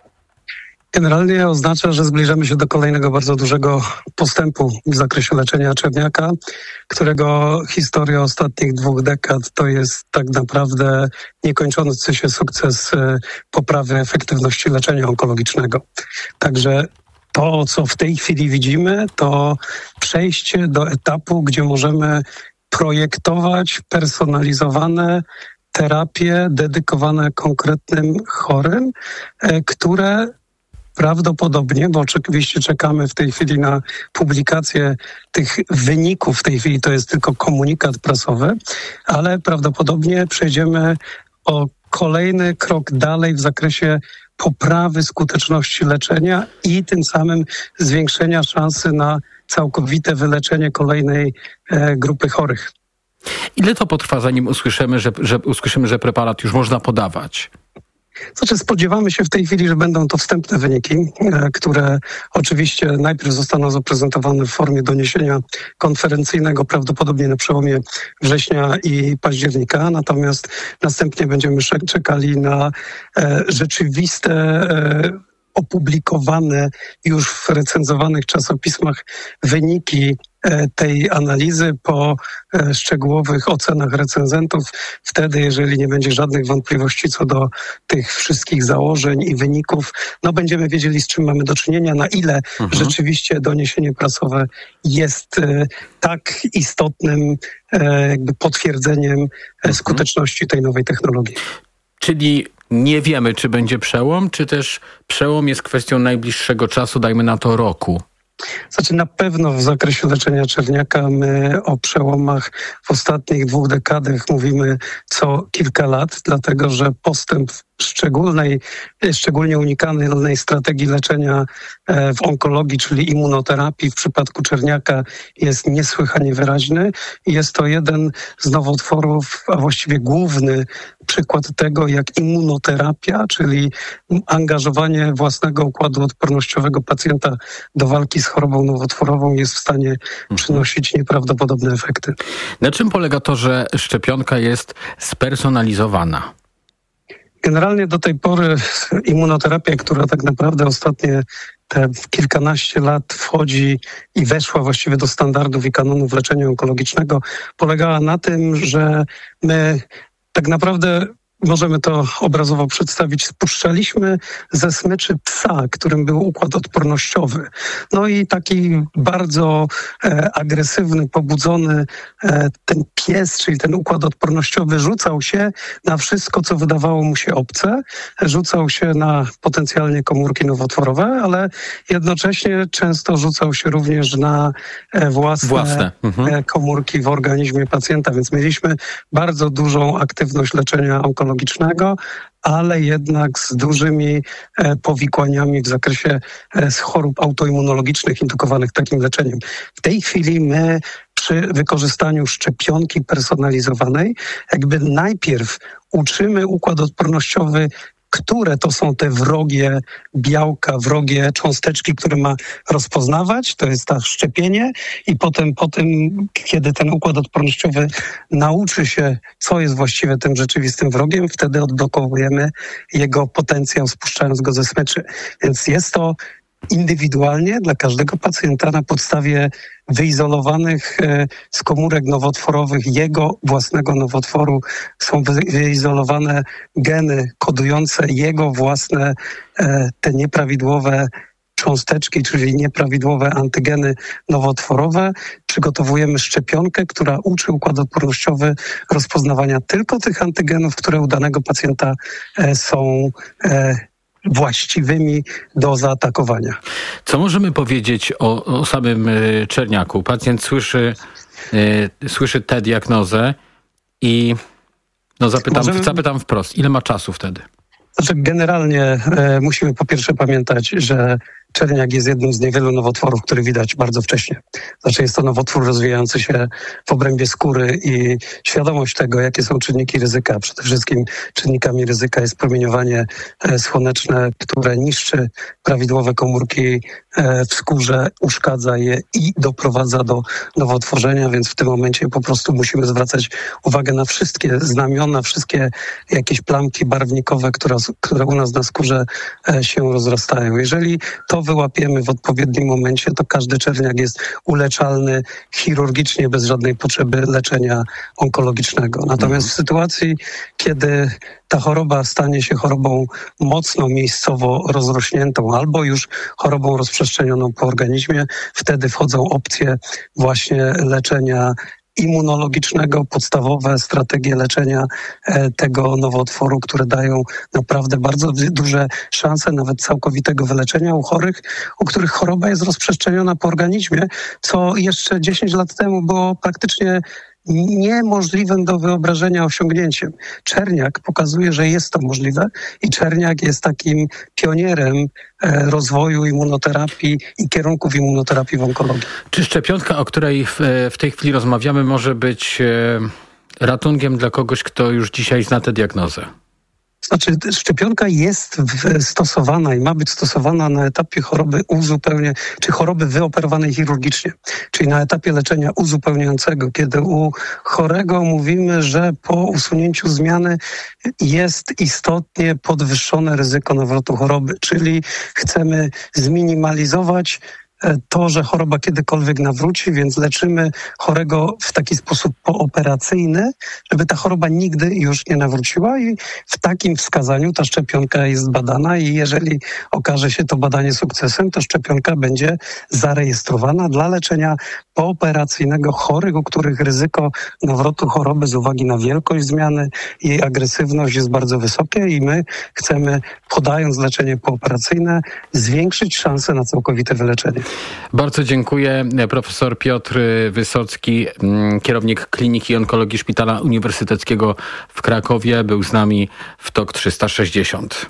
Generalnie oznacza, że zbliżamy się do kolejnego bardzo dużego postępu w zakresie leczenia czerniaka, którego historia ostatnich 2 dekad to jest tak naprawdę niekończący się sukces poprawy efektywności leczenia onkologicznego. Także to, co w tej chwili widzimy, to przejście do etapu, gdzie możemy projektować personalizowane terapie dedykowane konkretnym chorym, które prawdopodobnie, bo oczywiście czekamy w tej chwili na publikację tych wyników, w tej chwili to jest tylko komunikat prasowy, ale prawdopodobnie przejdziemy o kolejny krok dalej w zakresie poprawy skuteczności leczenia i tym samym zwiększenia szansy na całkowite wyleczenie kolejnej grupy chorych. Ile to potrwa, zanim usłyszymy, że preparat już można podawać? Znaczy, spodziewamy się w tej chwili, że będą to wstępne wyniki, które oczywiście najpierw zostaną zaprezentowane w formie doniesienia konferencyjnego, prawdopodobnie na przełomie września i października, natomiast następnie będziemy czekali na rzeczywiste opublikowane już w recenzowanych czasopismach wyniki tej analizy po szczegółowych ocenach recenzentów. Wtedy, jeżeli nie będzie żadnych wątpliwości co do tych wszystkich założeń i wyników, będziemy wiedzieli, z czym mamy do czynienia, na ile rzeczywiście doniesienie prasowe jest tak istotnym jakby potwierdzeniem skuteczności tej nowej technologii. Czyli nie wiemy, czy będzie przełom, czy też przełom jest kwestią najbliższego czasu, dajmy na to roku? Znaczy, na pewno w zakresie leczenia czerniaka my o przełomach w ostatnich 2 dekadach mówimy co kilka lat, dlatego że postęp szczególnie unikalnej strategii leczenia w onkologii, czyli immunoterapii w przypadku czerniaka jest niesłychanie wyraźny. Jest to jeden z nowotworów, a właściwie główny przykład tego, jak immunoterapia, czyli angażowanie własnego układu odpornościowego pacjenta do walki z chorobą nowotworową jest w stanie przynosić nieprawdopodobne efekty. Na czym polega to, że szczepionka jest spersonalizowana? Generalnie do tej pory immunoterapia, która tak naprawdę ostatnie te kilkanaście lat wchodzi i weszła właściwie do standardów i kanonów leczenia onkologicznego, polegała na tym, że my tak naprawdę, możemy to obrazowo przedstawić, spuszczaliśmy ze smyczy psa, którym był układ odpornościowy. I taki bardzo agresywny, pobudzony ten pies, czyli ten układ odpornościowy rzucał się na wszystko, co wydawało mu się obce. Rzucał się na potencjalnie komórki nowotworowe, ale jednocześnie często rzucał się również na własne komórki w organizmie pacjenta, więc mieliśmy bardzo dużą aktywność leczenia onkologicznego, ale jednak z dużymi powikłaniami w zakresie chorób autoimmunologicznych indukowanych takim leczeniem. W tej chwili my przy wykorzystaniu szczepionki personalizowanej jakby najpierw uczymy układ odpornościowy które to są te wrogie białka, wrogie cząsteczki, które ma rozpoznawać, to jest szczepienie i potem, kiedy ten układ odpornościowy nauczy się, co jest właściwie tym rzeczywistym wrogiem, wtedy odblokowujemy jego potencjał, spuszczając go ze smyczy. Więc jest to indywidualnie dla każdego pacjenta na podstawie wyizolowanych z komórek nowotworowych jego własnego nowotworu są wyizolowane geny kodujące jego własne te nieprawidłowe cząsteczki, czyli nieprawidłowe antygeny nowotworowe. Przygotowujemy szczepionkę, która uczy układ odpornościowy rozpoznawania tylko tych antygenów, które u danego pacjenta są właściwymi do zaatakowania. Co możemy powiedzieć o samym czerniaku? Pacjent słyszy tę diagnozę i zapytam wprost, ile ma czasu wtedy? Znaczy, generalnie musimy po pierwsze pamiętać, że czerniak jest jednym z niewielu nowotworów, który widać bardzo wcześnie. Znaczy jest to nowotwór rozwijający się w obrębie skóry i świadomość tego, jakie są czynniki ryzyka. Przede wszystkim czynnikami ryzyka jest promieniowanie słoneczne, które niszczy prawidłowe komórki w skórze, uszkadza je i doprowadza do nowotworzenia, więc w tym momencie po prostu musimy zwracać uwagę na wszystkie znamiona, wszystkie jakieś plamki barwnikowe, które u nas na skórze się rozrastają. Jeżeli to wyłapiemy w odpowiednim momencie, to każdy czerniak jest uleczalny chirurgicznie, bez żadnej potrzeby leczenia onkologicznego. Natomiast w sytuacji, kiedy ta choroba stanie się chorobą mocno miejscowo rozrośniętą albo już chorobą rozprzestrzenioną po organizmie, wtedy wchodzą opcje właśnie leczenia immunologicznego, podstawowe strategie leczenia tego nowotworu, które dają naprawdę bardzo duże szanse nawet całkowitego wyleczenia u chorych, u których choroba jest rozprzestrzeniona po organizmie, co jeszcze 10 lat temu było praktycznie niemożliwym do wyobrażenia osiągnięciem. Czerniak pokazuje, że jest to możliwe i czerniak jest takim pionierem rozwoju immunoterapii i kierunków immunoterapii w onkologii. Czy szczepionka, o której w tej chwili rozmawiamy, może być ratunkiem dla kogoś, kto już dzisiaj zna tę diagnozę? Znaczy, szczepionka jest stosowana i ma być stosowana na etapie choroby czy choroby wyoperowanej chirurgicznie, czyli na etapie leczenia uzupełniającego, kiedy u chorego mówimy, że po usunięciu zmiany jest istotnie podwyższone ryzyko nawrotu choroby, czyli chcemy zminimalizować to, że choroba kiedykolwiek nawróci, więc leczymy chorego w taki sposób pooperacyjny, żeby ta choroba nigdy już nie nawróciła i w takim wskazaniu ta szczepionka jest badana i jeżeli okaże się to badanie sukcesem, to szczepionka będzie zarejestrowana dla leczenia pooperacyjnego chorych, u których ryzyko nawrotu choroby z uwagi na wielkość zmiany, jej agresywność jest bardzo wysokie i my chcemy, podając leczenie pooperacyjne, zwiększyć szanse na całkowite wyleczenie. Bardzo dziękuję. Profesor Piotr Wysocki, kierownik Kliniki Onkologii Szpitala Uniwersyteckiego w Krakowie, był z nami w TOK 360.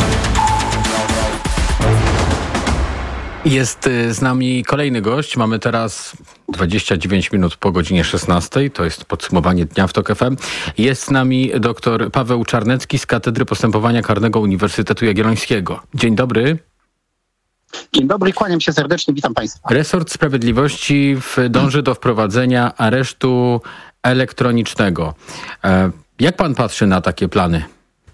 Jest z nami kolejny gość. Mamy teraz 29 minut po godzinie 16. To jest podsumowanie dnia w TOK FM. Jest z nami dr Paweł Czarnecki z Katedry Postępowania Karnego Uniwersytetu Jagiellońskiego. Dzień dobry. Dzień dobry, kłaniam się serdecznie, witam Państwa. Resort Sprawiedliwości dąży do wprowadzenia aresztu elektronicznego. Jak pan patrzy na takie plany?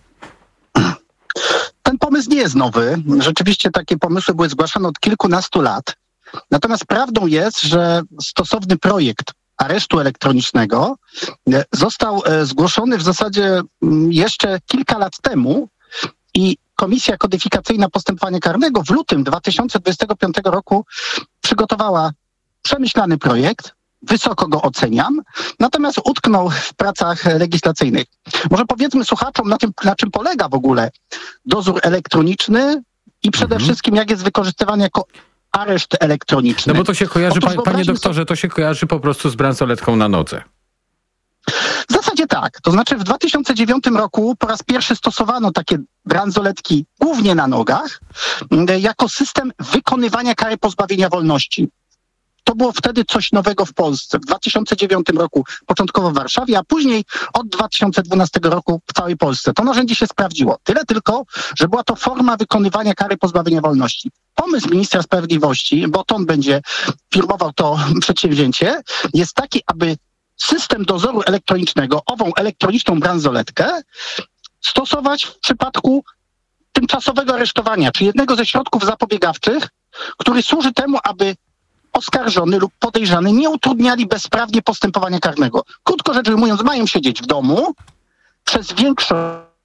Ten pomysł nie jest nowy. Rzeczywiście takie pomysły były zgłaszane od kilkunastu lat. Natomiast prawdą jest, że stosowny projekt aresztu elektronicznego został zgłoszony w zasadzie jeszcze kilka lat temu i Komisja Kodyfikacyjna Postępowania Karnego w lutym 2025 roku przygotowała przemyślany projekt. Wysoko go oceniam, natomiast utknął w pracach legislacyjnych. Może powiedzmy słuchaczom, na czym polega w ogóle dozór elektroniczny i przede wszystkim jak jest wykorzystywany jako areszt elektroniczny. No bo to się kojarzy, panie doktorze, to się kojarzy po prostu z bransoletką na nodze. W zasadzie tak. To znaczy w 2009 roku po raz pierwszy stosowano takie bransoletki głównie na nogach jako system wykonywania kary pozbawienia wolności. to było wtedy coś nowego w Polsce. W 2009 roku początkowo w Warszawie, a później od 2012 roku w całej Polsce. To narzędzie się sprawdziło. Tyle tylko, że była to forma wykonywania kary pozbawienia wolności. Pomysł ministra sprawiedliwości, bo to on będzie firmował to przedsięwzięcie, jest taki, aby system dozoru elektronicznego, ową elektroniczną bransoletkę, stosować w przypadku tymczasowego aresztowania, czy jednego ze środków zapobiegawczych, który służy temu, aby oskarżony lub podejrzany nie utrudniali bezprawnie postępowania karnego. Krótko rzecz ujmując, mają siedzieć w domu przez większość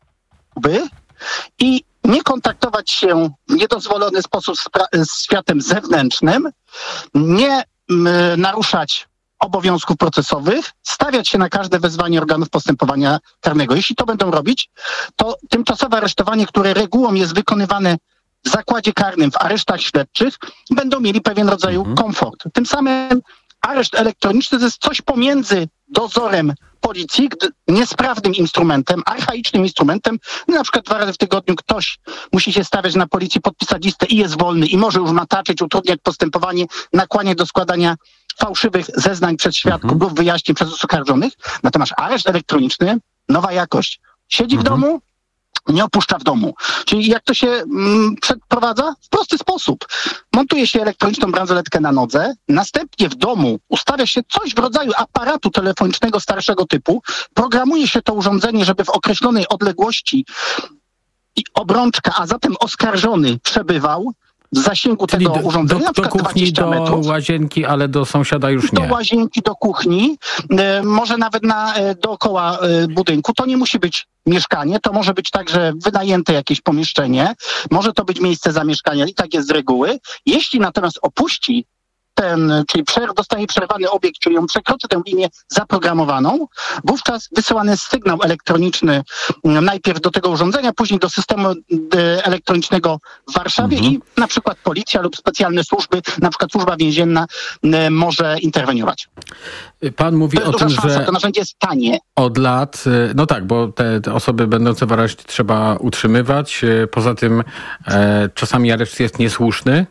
i nie kontaktować się w niedozwolony sposób z światem zewnętrznym, nie naruszać obowiązków procesowych, stawiać się na każde wezwanie organów postępowania karnego. Jeśli to będą robić, to tymczasowe aresztowanie, które regułą jest wykonywane w zakładzie karnym, w aresztach śledczych, będą mieli pewien rodzaj komfort. Tym samym areszt elektroniczny to jest coś pomiędzy dozorem policji, niesprawnym instrumentem, archaicznym instrumentem. Na przykład 2 razy w tygodniu ktoś musi się stawiać na policji, podpisać listę i jest wolny i może już mataczyć, utrudniać postępowanie, nakłaniać do składania fałszywych zeznań przez świadków lub wyjaśnień przez oskarżonych. Natomiast areszt elektroniczny, nowa jakość. Siedzi w domu, nie opuszcza w domu. Czyli jak to się przeprowadza? W prosty sposób. Montuje się elektroniczną bransoletkę na nodze, następnie w domu ustawia się coś w rodzaju aparatu telefonicznego starszego typu, programuje się to urządzenie, żeby w określonej odległości obrączka, a zatem oskarżony przebywał w zasięgu tego urządzenia, do kuchni, do łazienki, ale do sąsiada już nie. Do łazienki, do kuchni, może nawet dookoła budynku. To nie musi być mieszkanie, to może być także wynajęte jakieś pomieszczenie, może to być miejsce zamieszkania i tak jest z reguły. Jeśli natomiast opuści czyli dostanie przerwany obiekt, czyli on przekroczy tę linię zaprogramowaną, wówczas wysyłany jest sygnał elektroniczny najpierw do tego urządzenia, później do systemu elektronicznego w Warszawie i na przykład policja lub specjalne służby, na przykład służba więzienna może interweniować. Pan mówi o tym, że to narzędzie jest tanie. Od lat, no tak, bo te osoby będące w areszcie trzeba utrzymywać. Poza tym czasami areszt jest niesłuszny.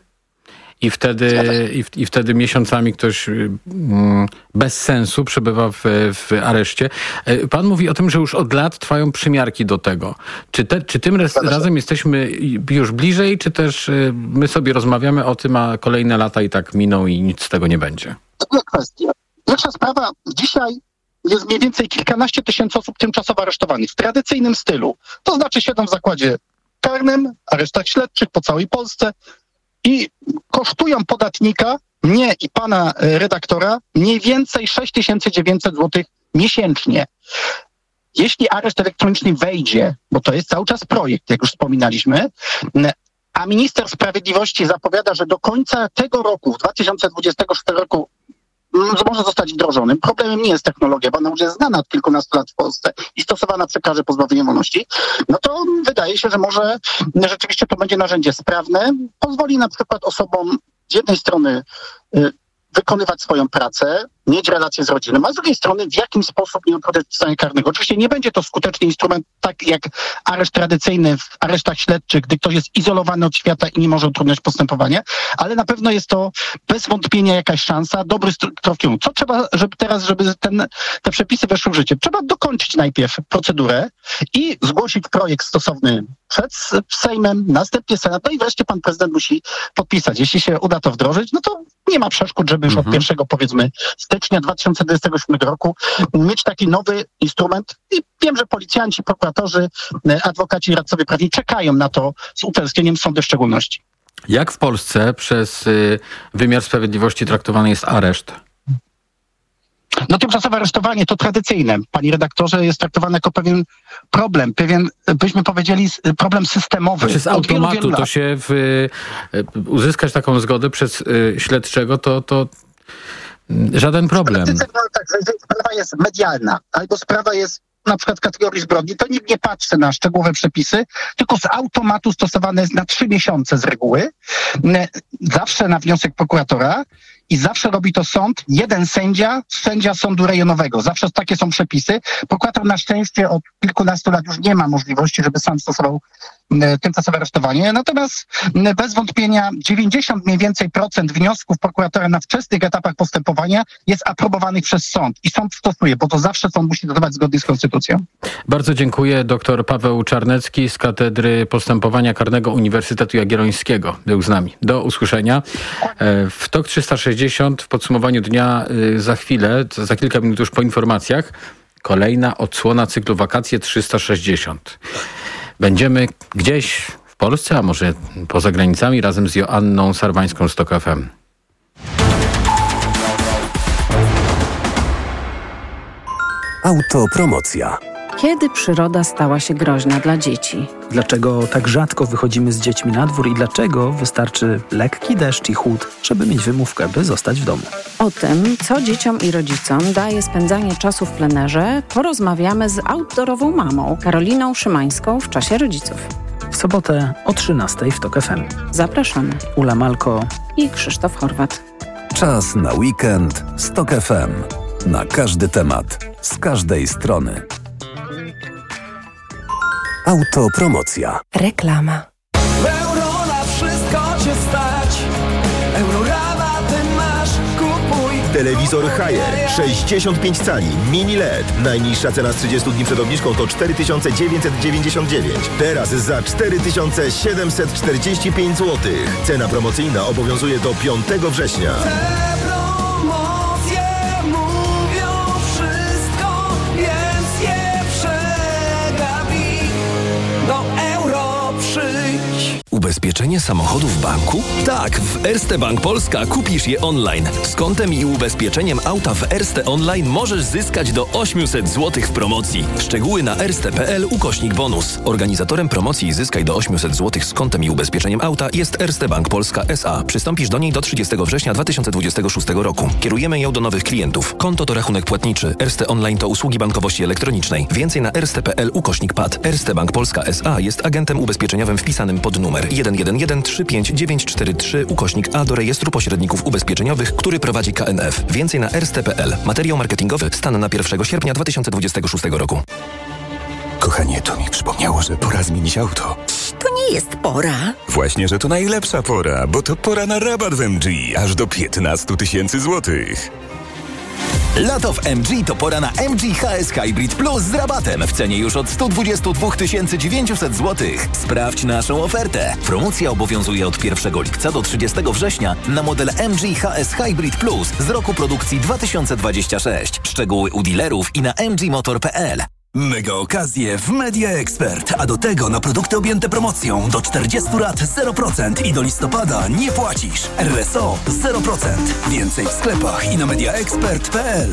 I wtedy miesiącami ktoś bez sensu przebywa w areszcie. Pan mówi o tym, że już od lat trwają przymiarki do tego. Czy tym razem jesteśmy już bliżej, czy też my sobie rozmawiamy o tym, a kolejne lata i tak miną i nic z tego nie będzie? Dwie kwestie. Pierwsza sprawa, dzisiaj jest mniej więcej kilkanaście tysięcy osób tymczasowo aresztowanych w tradycyjnym stylu. To znaczy siedzą w zakładzie karnym, aresztach śledczych po całej Polsce, i kosztują podatnika, mnie i pana redaktora, mniej więcej 6900 zł miesięcznie. Jeśli areszt elektroniczny wejdzie, bo to jest cały czas projekt, jak już wspominaliśmy, a minister sprawiedliwości zapowiada, że do końca tego roku, w 2024 roku, może zostać wdrożonym. Problemem nie jest technologia, bo ona już jest znana od kilkunastu lat w Polsce i stosowana przy karze pozbawienia wolności, no to wydaje się, że może rzeczywiście to będzie narzędzie sprawne, pozwoli na przykład osobom z jednej strony wykonywać swoją pracę, mieć relacje z rodziną, a z drugiej strony w jakiś sposób nie utrudniać przestrzegania karnego. Oczywiście nie będzie to skuteczny instrument, tak jak areszt tradycyjny w aresztach śledczych, gdy ktoś jest izolowany od świata i nie może utrudniać postępowania, ale na pewno jest to bez wątpienia jakaś szansa, dobry krok w kierunku. Co trzeba, żeby te przepisy weszły w życie? Trzeba dokończyć najpierw procedurę i zgłosić projekt stosowny przed Sejmem, następnie Senat, no i wreszcie pan prezydent musi podpisać. Jeśli się uda to wdrożyć, no to nie ma przeszkód, żeby już od 1 powiedzmy stycznia 2027 roku mieć taki nowy instrument. I wiem, że policjanci, prokuratorzy, adwokaci, radcowie prawni czekają na to z utęsknieniem, sądy w szczególności. Jak w Polsce przez wymiar sprawiedliwości traktowany jest areszt? No tymczasowe aresztowanie to tradycyjne, panie redaktorze, jest traktowane jako pewien problem, byśmy powiedzieli, problem systemowy. Znaczy z automatu to się uzyskać taką zgodę przez śledczego, to żaden problem. Tak, jeżeli sprawa jest medialna, albo sprawa jest na przykład kategorii zbrodni, to nikt nie patrzy na szczegółowe przepisy, tylko z automatu stosowane jest na 3 miesiące z reguły, zawsze na wniosek prokuratora i zawsze robi to sąd, jeden sędzia sądu rejonowego. Zawsze takie są przepisy. Prokurator na szczęście od kilkunastu lat już nie ma możliwości, żeby sam stosował tymczasowe aresztowanie. Natomiast bez wątpienia 90 mniej więcej procent wniosków prokuratora na wczesnych etapach postępowania jest aprobowanych przez sąd i sąd stosuje, bo to zawsze sąd musi dodawać zgodnie z konstytucją. Bardzo dziękuję. Dr Paweł Czarnecki z Katedry Postępowania Karnego Uniwersytetu Jagiellońskiego był z nami. Do usłyszenia. W TOK 360 w podsumowaniu dnia za chwilę, za kilka minut już po informacjach, kolejna odsłona cyklu Wakacje 360. Będziemy gdzieś w Polsce, a może poza granicami, razem z Joanną Sarwańską z TOK FM. Autopromocja. Kiedy przyroda stała się groźna dla dzieci? Dlaczego tak rzadko wychodzimy z dziećmi na dwór i dlaczego wystarczy lekki deszcz i chłód, żeby mieć wymówkę, by zostać w domu? O tym, co dzieciom i rodzicom daje spędzanie czasu w plenerze, porozmawiamy z outdoorową mamą Karoliną Szymańską w Czasie Rodziców. W sobotę o 13:00 w TOK FM. Zapraszamy. Ula Malko i Krzysztof Horwat. Czas na weekend z TOK FM. Na każdy temat, z każdej strony. Autopromocja. Reklama. Euro na wszystko cię stać. Eurorabaty masz, kupuj. Telewizor Haier 65 cali mini LED. Najniższa cena z 30 dni przed obniżką to 4999. Teraz za 4745 zł. Cena promocyjna obowiązuje do 5 września. Ubezpieczenie samochodu w banku? Tak, w Erste Bank Polska kupisz je online. Z kontem i ubezpieczeniem auta w Erste Online możesz zyskać do 800 zł w promocji. Szczegóły na erste.pl/bonus. Organizatorem promocji Zyskaj do 800 zł z kontem i ubezpieczeniem auta jest Erste Bank Polska S.A. Przystąpisz do niej do 30 września 2026 roku. Kierujemy ją do nowych klientów. Konto to rachunek płatniczy. Erste Online to usługi bankowości elektronicznej. Więcej na erste.pl/pad. Erste Bank Polska S.A. jest agentem ubezpieczeniowym wpisanym pod numer 111-35943/A do rejestru pośredników ubezpieczeniowych, który prowadzi KNF. Więcej na erste.pl. Materiał marketingowy. Stan na 1 sierpnia 2026 roku. Kochanie, to mi przypomniało, że pora zmienić auto. To nie jest pora. Właśnie, że to najlepsza pora, bo to pora na rabat w MG. Aż do 15 000 złotych. Lato w MG to pora na MG HS Hybrid Plus z rabatem w cenie już od 122 900 zł. Sprawdź naszą ofertę. Promocja obowiązuje od 1 lipca do 30 września na model MG HS Hybrid Plus z roku produkcji 2026. Szczegóły u dealerów i na mgmotor.pl. Mega okazje w Media Expert, a do tego na produkty objęte promocją do 40 lat 0% i do listopada nie płacisz. RSO 0%. Więcej w sklepach i na mediaexpert.pl.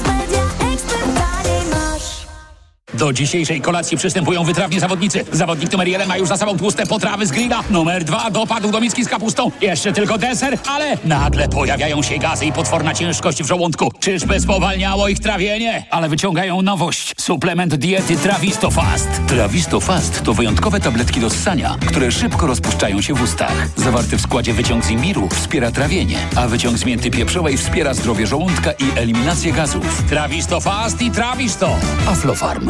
Do dzisiejszej kolacji przystępują wytrawni zawodnicy. Zawodnik numer 1 ma już za sobą tłuste potrawy z grilla. Numer 2 dopadł do miski z kapustą. Jeszcze tylko deser, ale nagle pojawiają się gazy i potworna ciężkość w żołądku. Czyżby spowalniało ich trawienie? Ale wyciągają nowość. Suplement diety Trawisto Fast. Trawisto Fast to wyjątkowe tabletki do ssania, które szybko rozpuszczają się w ustach. Zawarty w składzie wyciąg z imbiru wspiera trawienie, a wyciąg z mięty pieprzowej wspiera zdrowie żołądka i eliminację gazów. Trawisto Fast i Trawisto. Aflofarm.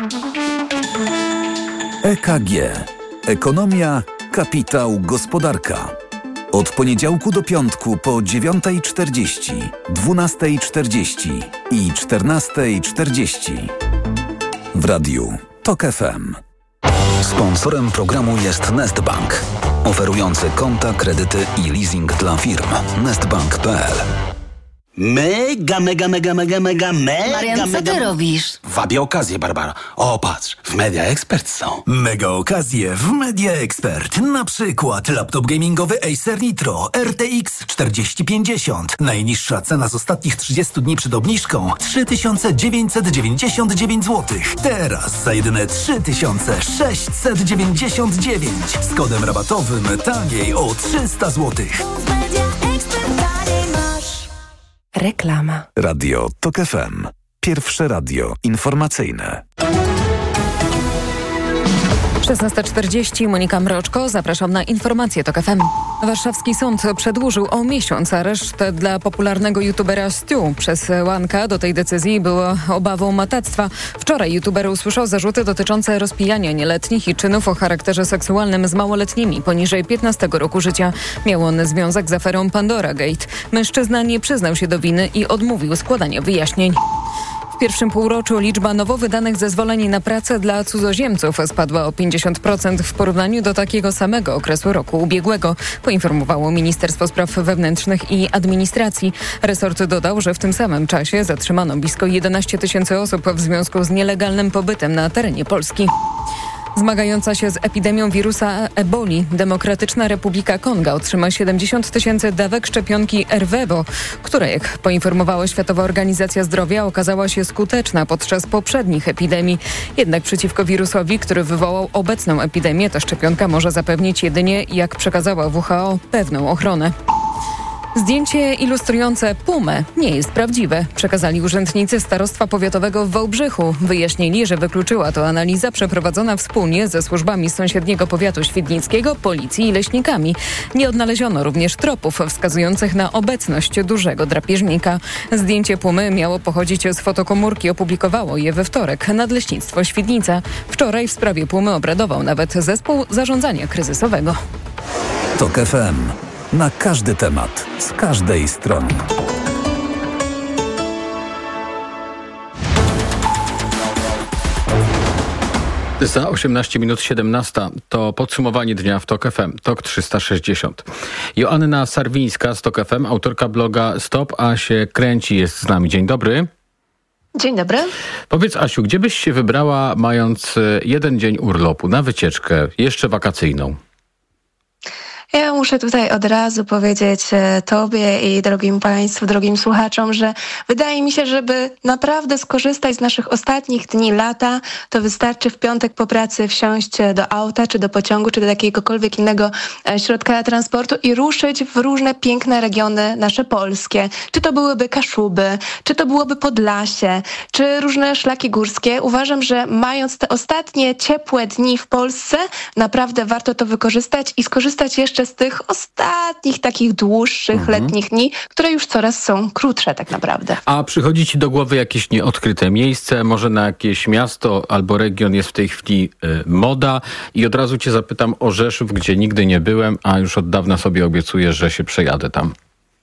EKG. Ekonomia, kapitał, gospodarka. Od poniedziałku do piątku po 9:40, 12:40 i 14:40. W radiu TOK FM. Sponsorem programu jest Nestbank, oferujący konta, kredyty i leasing dla firm. Nestbank.pl. Mega. Marian, co ty robisz? Wabię okazję, Barbara. O, patrz, w Media Expert są. Mega okazje w Media Expert. Na przykład laptop gamingowy Acer Nitro RTX 4050. Najniższa cena z ostatnich 30 dni przed obniżką 3999 zł. Teraz za jedyne 3699. Z kodem rabatowym taniej o 300 zł. Reklama. Radio TOK FM. Pierwsze radio informacyjne. 16:40, Monika Mroczko, zapraszam na informacje TOK FM. Warszawski sąd przedłużył o miesiąc areszt dla popularnego youtubera Stu. Przesłanka do tej decyzji była obawą matactwa. Wczoraj youtuber usłyszał zarzuty dotyczące rozpijania nieletnich i czynów o charakterze seksualnym z małoletnimi poniżej 15 roku życia. Miał on związek z aferą Pandora Gate. Mężczyzna nie przyznał się do winy i odmówił składania wyjaśnień. W pierwszym półroczu liczba nowo wydanych zezwoleń na pracę dla cudzoziemców spadła o 50% w porównaniu do takiego samego okresu roku ubiegłego, poinformowało Ministerstwo Spraw Wewnętrznych i Administracji. Resort dodał, że w tym samym czasie zatrzymano blisko 11 000 osób w związku z nielegalnym pobytem na terenie Polski. Zmagająca się z epidemią wirusa eboli, Demokratyczna Republika Konga otrzyma 70 000 dawek szczepionki Ervebo, która, jak poinformowała Światowa Organizacja Zdrowia, okazała się skuteczna podczas poprzednich epidemii. Jednak przeciwko wirusowi, który wywołał obecną epidemię, ta szczepionka może zapewnić jedynie, jak przekazała WHO, pewną ochronę. Zdjęcie ilustrujące pumę nie jest prawdziwe, przekazali urzędnicy Starostwa Powiatowego w Wałbrzychu. Wyjaśnili, że wykluczyła to analiza przeprowadzona wspólnie ze służbami z sąsiedniego powiatu świdnickiego, policji i leśnikami. Nie odnaleziono również tropów wskazujących na obecność dużego drapieżnika. Zdjęcie pumy miało pochodzić z fotokomórki, opublikowało je we wtorek Nadleśnictwo Świdnica. Wczoraj w sprawie pumy obradował nawet zespół zarządzania kryzysowego. TOK FM. Na każdy temat, z każdej strony. Za 18 minut 17 to podsumowanie dnia w TOK FM, TOK 360. Joanna Sarwińska z TOK FM, autorka bloga Stop, a się kręci, jest z nami. Dzień dobry. Dzień dobry. Powiedz, Asiu, gdzie byś się wybrała, mając jeden dzień urlopu na wycieczkę, jeszcze wakacyjną? Ja muszę tutaj od razu powiedzieć Tobie i drogim Państwu, drogim słuchaczom, że wydaje mi się, żeby naprawdę skorzystać z naszych ostatnich dni lata, to wystarczy w piątek po pracy wsiąść do auta, czy do pociągu, czy do jakiegokolwiek innego środka transportu i ruszyć w różne piękne regiony nasze polskie. Czy to byłyby Kaszuby, czy to byłoby Podlasie, czy różne szlaki górskie. Uważam, że mając te ostatnie ciepłe dni w Polsce, naprawdę warto to wykorzystać i skorzystać jeszcze z tych ostatnich takich dłuższych letnich dni, które już coraz są krótsze tak naprawdę. A przychodzi ci do głowy jakieś nieodkryte miejsce, może na jakieś miasto albo region jest w tej chwili moda i od razu cię zapytam o Rzeszów, gdzie nigdy nie byłem, a już od dawna sobie obiecuję, że się przejadę tam.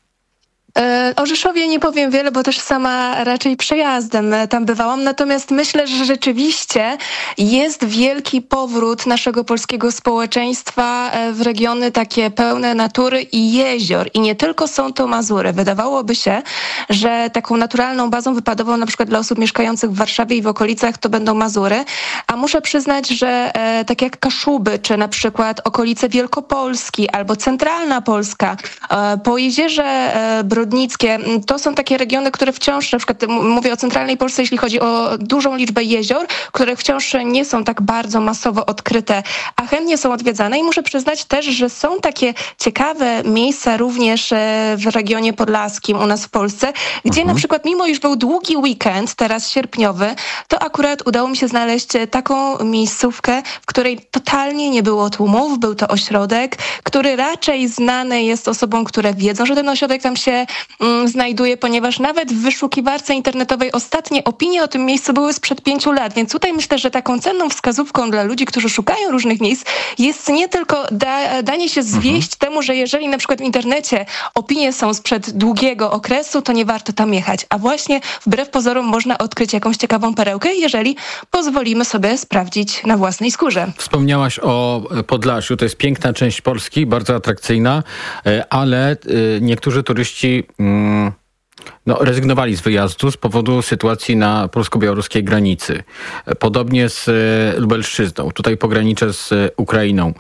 O Rzeszowie nie powiem wiele, bo też sama raczej przejazdem tam bywałam, natomiast myślę, że rzeczywiście jest wielki powrót naszego polskiego społeczeństwa w regiony takie pełne natury i jezior. I nie tylko są to Mazury. Wydawałoby się, że taką naturalną bazą wypadową na przykład dla osób mieszkających w Warszawie i w okolicach to będą Mazury, a muszę przyznać, że tak jak Kaszuby, czy na przykład okolice Wielkopolski albo centralna Polska, po Jezierze Brodnickie, to są takie regiony, które wciąż, na przykład mówię o centralnej Polsce, jeśli chodzi o dużą liczbę jezior, które wciąż nie są tak bardzo masowo odkryte, a chętnie są odwiedzane i muszę przyznać też, że są takie ciekawe miejsca również w regionie podlaskim u nas w Polsce, gdzie na przykład mimo iż był długi weekend, teraz sierpniowy, to akurat udało mi się znaleźć taką miejscówkę, w której totalnie nie było tłumów, był to ośrodek, który raczej znany jest osobom, które wiedzą, że ten ośrodek tam się znajduje, ponieważ nawet w wyszukiwarce internetowej ostatnie opinie o tym miejscu były sprzed 5 lat, więc tutaj myślę, że taką cenną wskazówką dla ludzi, którzy szukają różnych miejsc, jest nie tylko danie się zwieść temu, że jeżeli na przykład w internecie opinie są sprzed długiego okresu, to nie warto tam jechać, a właśnie wbrew pozorom można odkryć jakąś ciekawą perełkę, jeżeli pozwolimy sobie sprawdzić na własnej skórze. Wspomniałaś o Podlasiu, to jest piękna część Polski, bardzo atrakcyjna, ale niektórzy turyści rezygnowali z wyjazdu z powodu sytuacji na polsko-białoruskiej granicy. Podobnie z Lubelszczyzną, tutaj pogranicze z Ukrainą.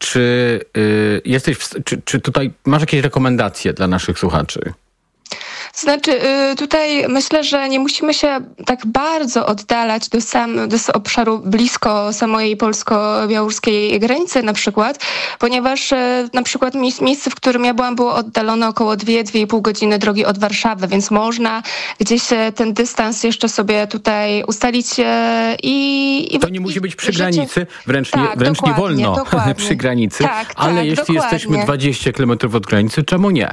Czy tutaj masz jakieś rekomendacje dla naszych słuchaczy? Znaczy, tutaj myślę, że nie musimy się tak bardzo oddalać do obszaru blisko samej polsko-białoruskiej granicy na przykład, ponieważ na przykład miejsce, w którym ja byłam, było oddalone około 2-2,5 godziny drogi od Warszawy, więc można gdzieś ten dystans jeszcze sobie tutaj ustalić i to nie musi być przy granicy, wręcz nie wolno przy granicy, ale jeśli jesteśmy 20 km od granicy, czemu nie?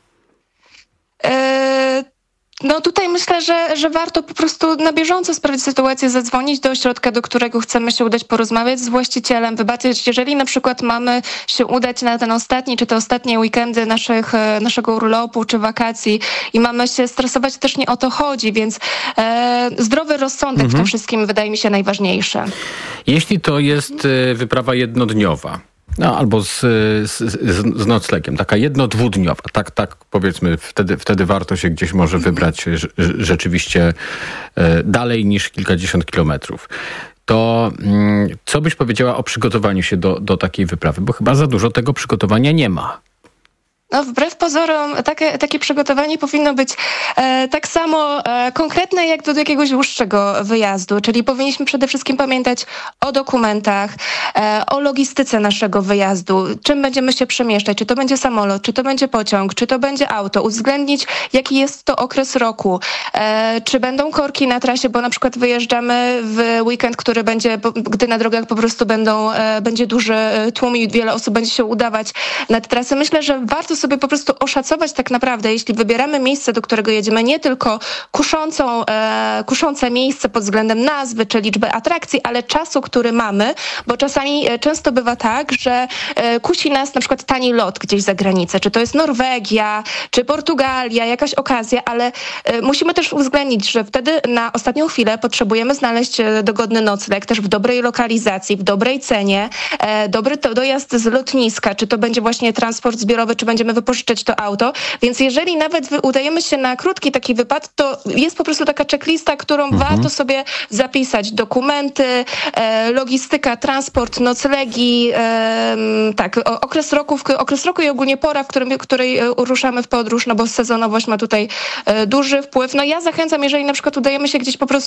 No tutaj myślę, że warto po prostu na bieżąco sprawdzić sytuację, zadzwonić do ośrodka, do którego chcemy się udać, porozmawiać z właścicielem, wybaczyć, jeżeli na przykład mamy się udać na ten ostatni, czy te ostatnie weekendy naszego urlopu, czy wakacji i mamy się stresować, też nie o to chodzi, więc zdrowy rozsądek w tym wszystkim wydaje mi się najważniejszy. Jeśli to jest wyprawa jednodniowa, albo z noclegiem, taka jedno-dwudniowa, tak powiedzmy, wtedy warto się gdzieś może wybrać rzeczywiście dalej niż kilkadziesiąt kilometrów. To co byś powiedziała o przygotowaniu się do takiej wyprawy? Bo chyba za dużo tego przygotowania nie ma. No, wbrew pozorom takie przygotowanie powinno być tak samo konkretne jak do jakiegoś dłuższego wyjazdu, czyli powinniśmy przede wszystkim pamiętać o dokumentach, o logistyce naszego wyjazdu, czym będziemy się przemieszczać, czy to będzie samolot, czy to będzie pociąg, czy to będzie auto, uwzględnić jaki jest to okres roku, czy będą korki na trasie, bo na przykład wyjeżdżamy w weekend, który będzie, gdy na drogach po prostu będzie duży tłum i wiele osób będzie się udawać na tę trasę. Myślę, że warto sobie po prostu oszacować tak naprawdę, jeśli wybieramy miejsce, do którego jedziemy, nie tylko kuszące miejsce pod względem nazwy czy liczby atrakcji, ale czasu, który mamy, bo czasami często bywa tak, że kusi nas na przykład tani lot gdzieś za granicę, czy to jest Norwegia, czy Portugalia, jakaś okazja, ale musimy też uwzględnić, że wtedy na ostatnią chwilę potrzebujemy znaleźć dogodny nocleg, też w dobrej lokalizacji, w dobrej cenie, dobry dojazd z lotniska, czy to będzie właśnie transport zbiorowy, czy będziemy wypożyczać to auto, więc jeżeli nawet udajemy się na krótki taki wypad, to jest po prostu taka checklista, którą warto sobie zapisać. Dokumenty, logistyka, transport, noclegi, okres roku i ogólnie pora, w której ruszamy w podróż, no bo sezonowość ma tutaj duży wpływ. No ja zachęcam, jeżeli na przykład udajemy się gdzieś po prostu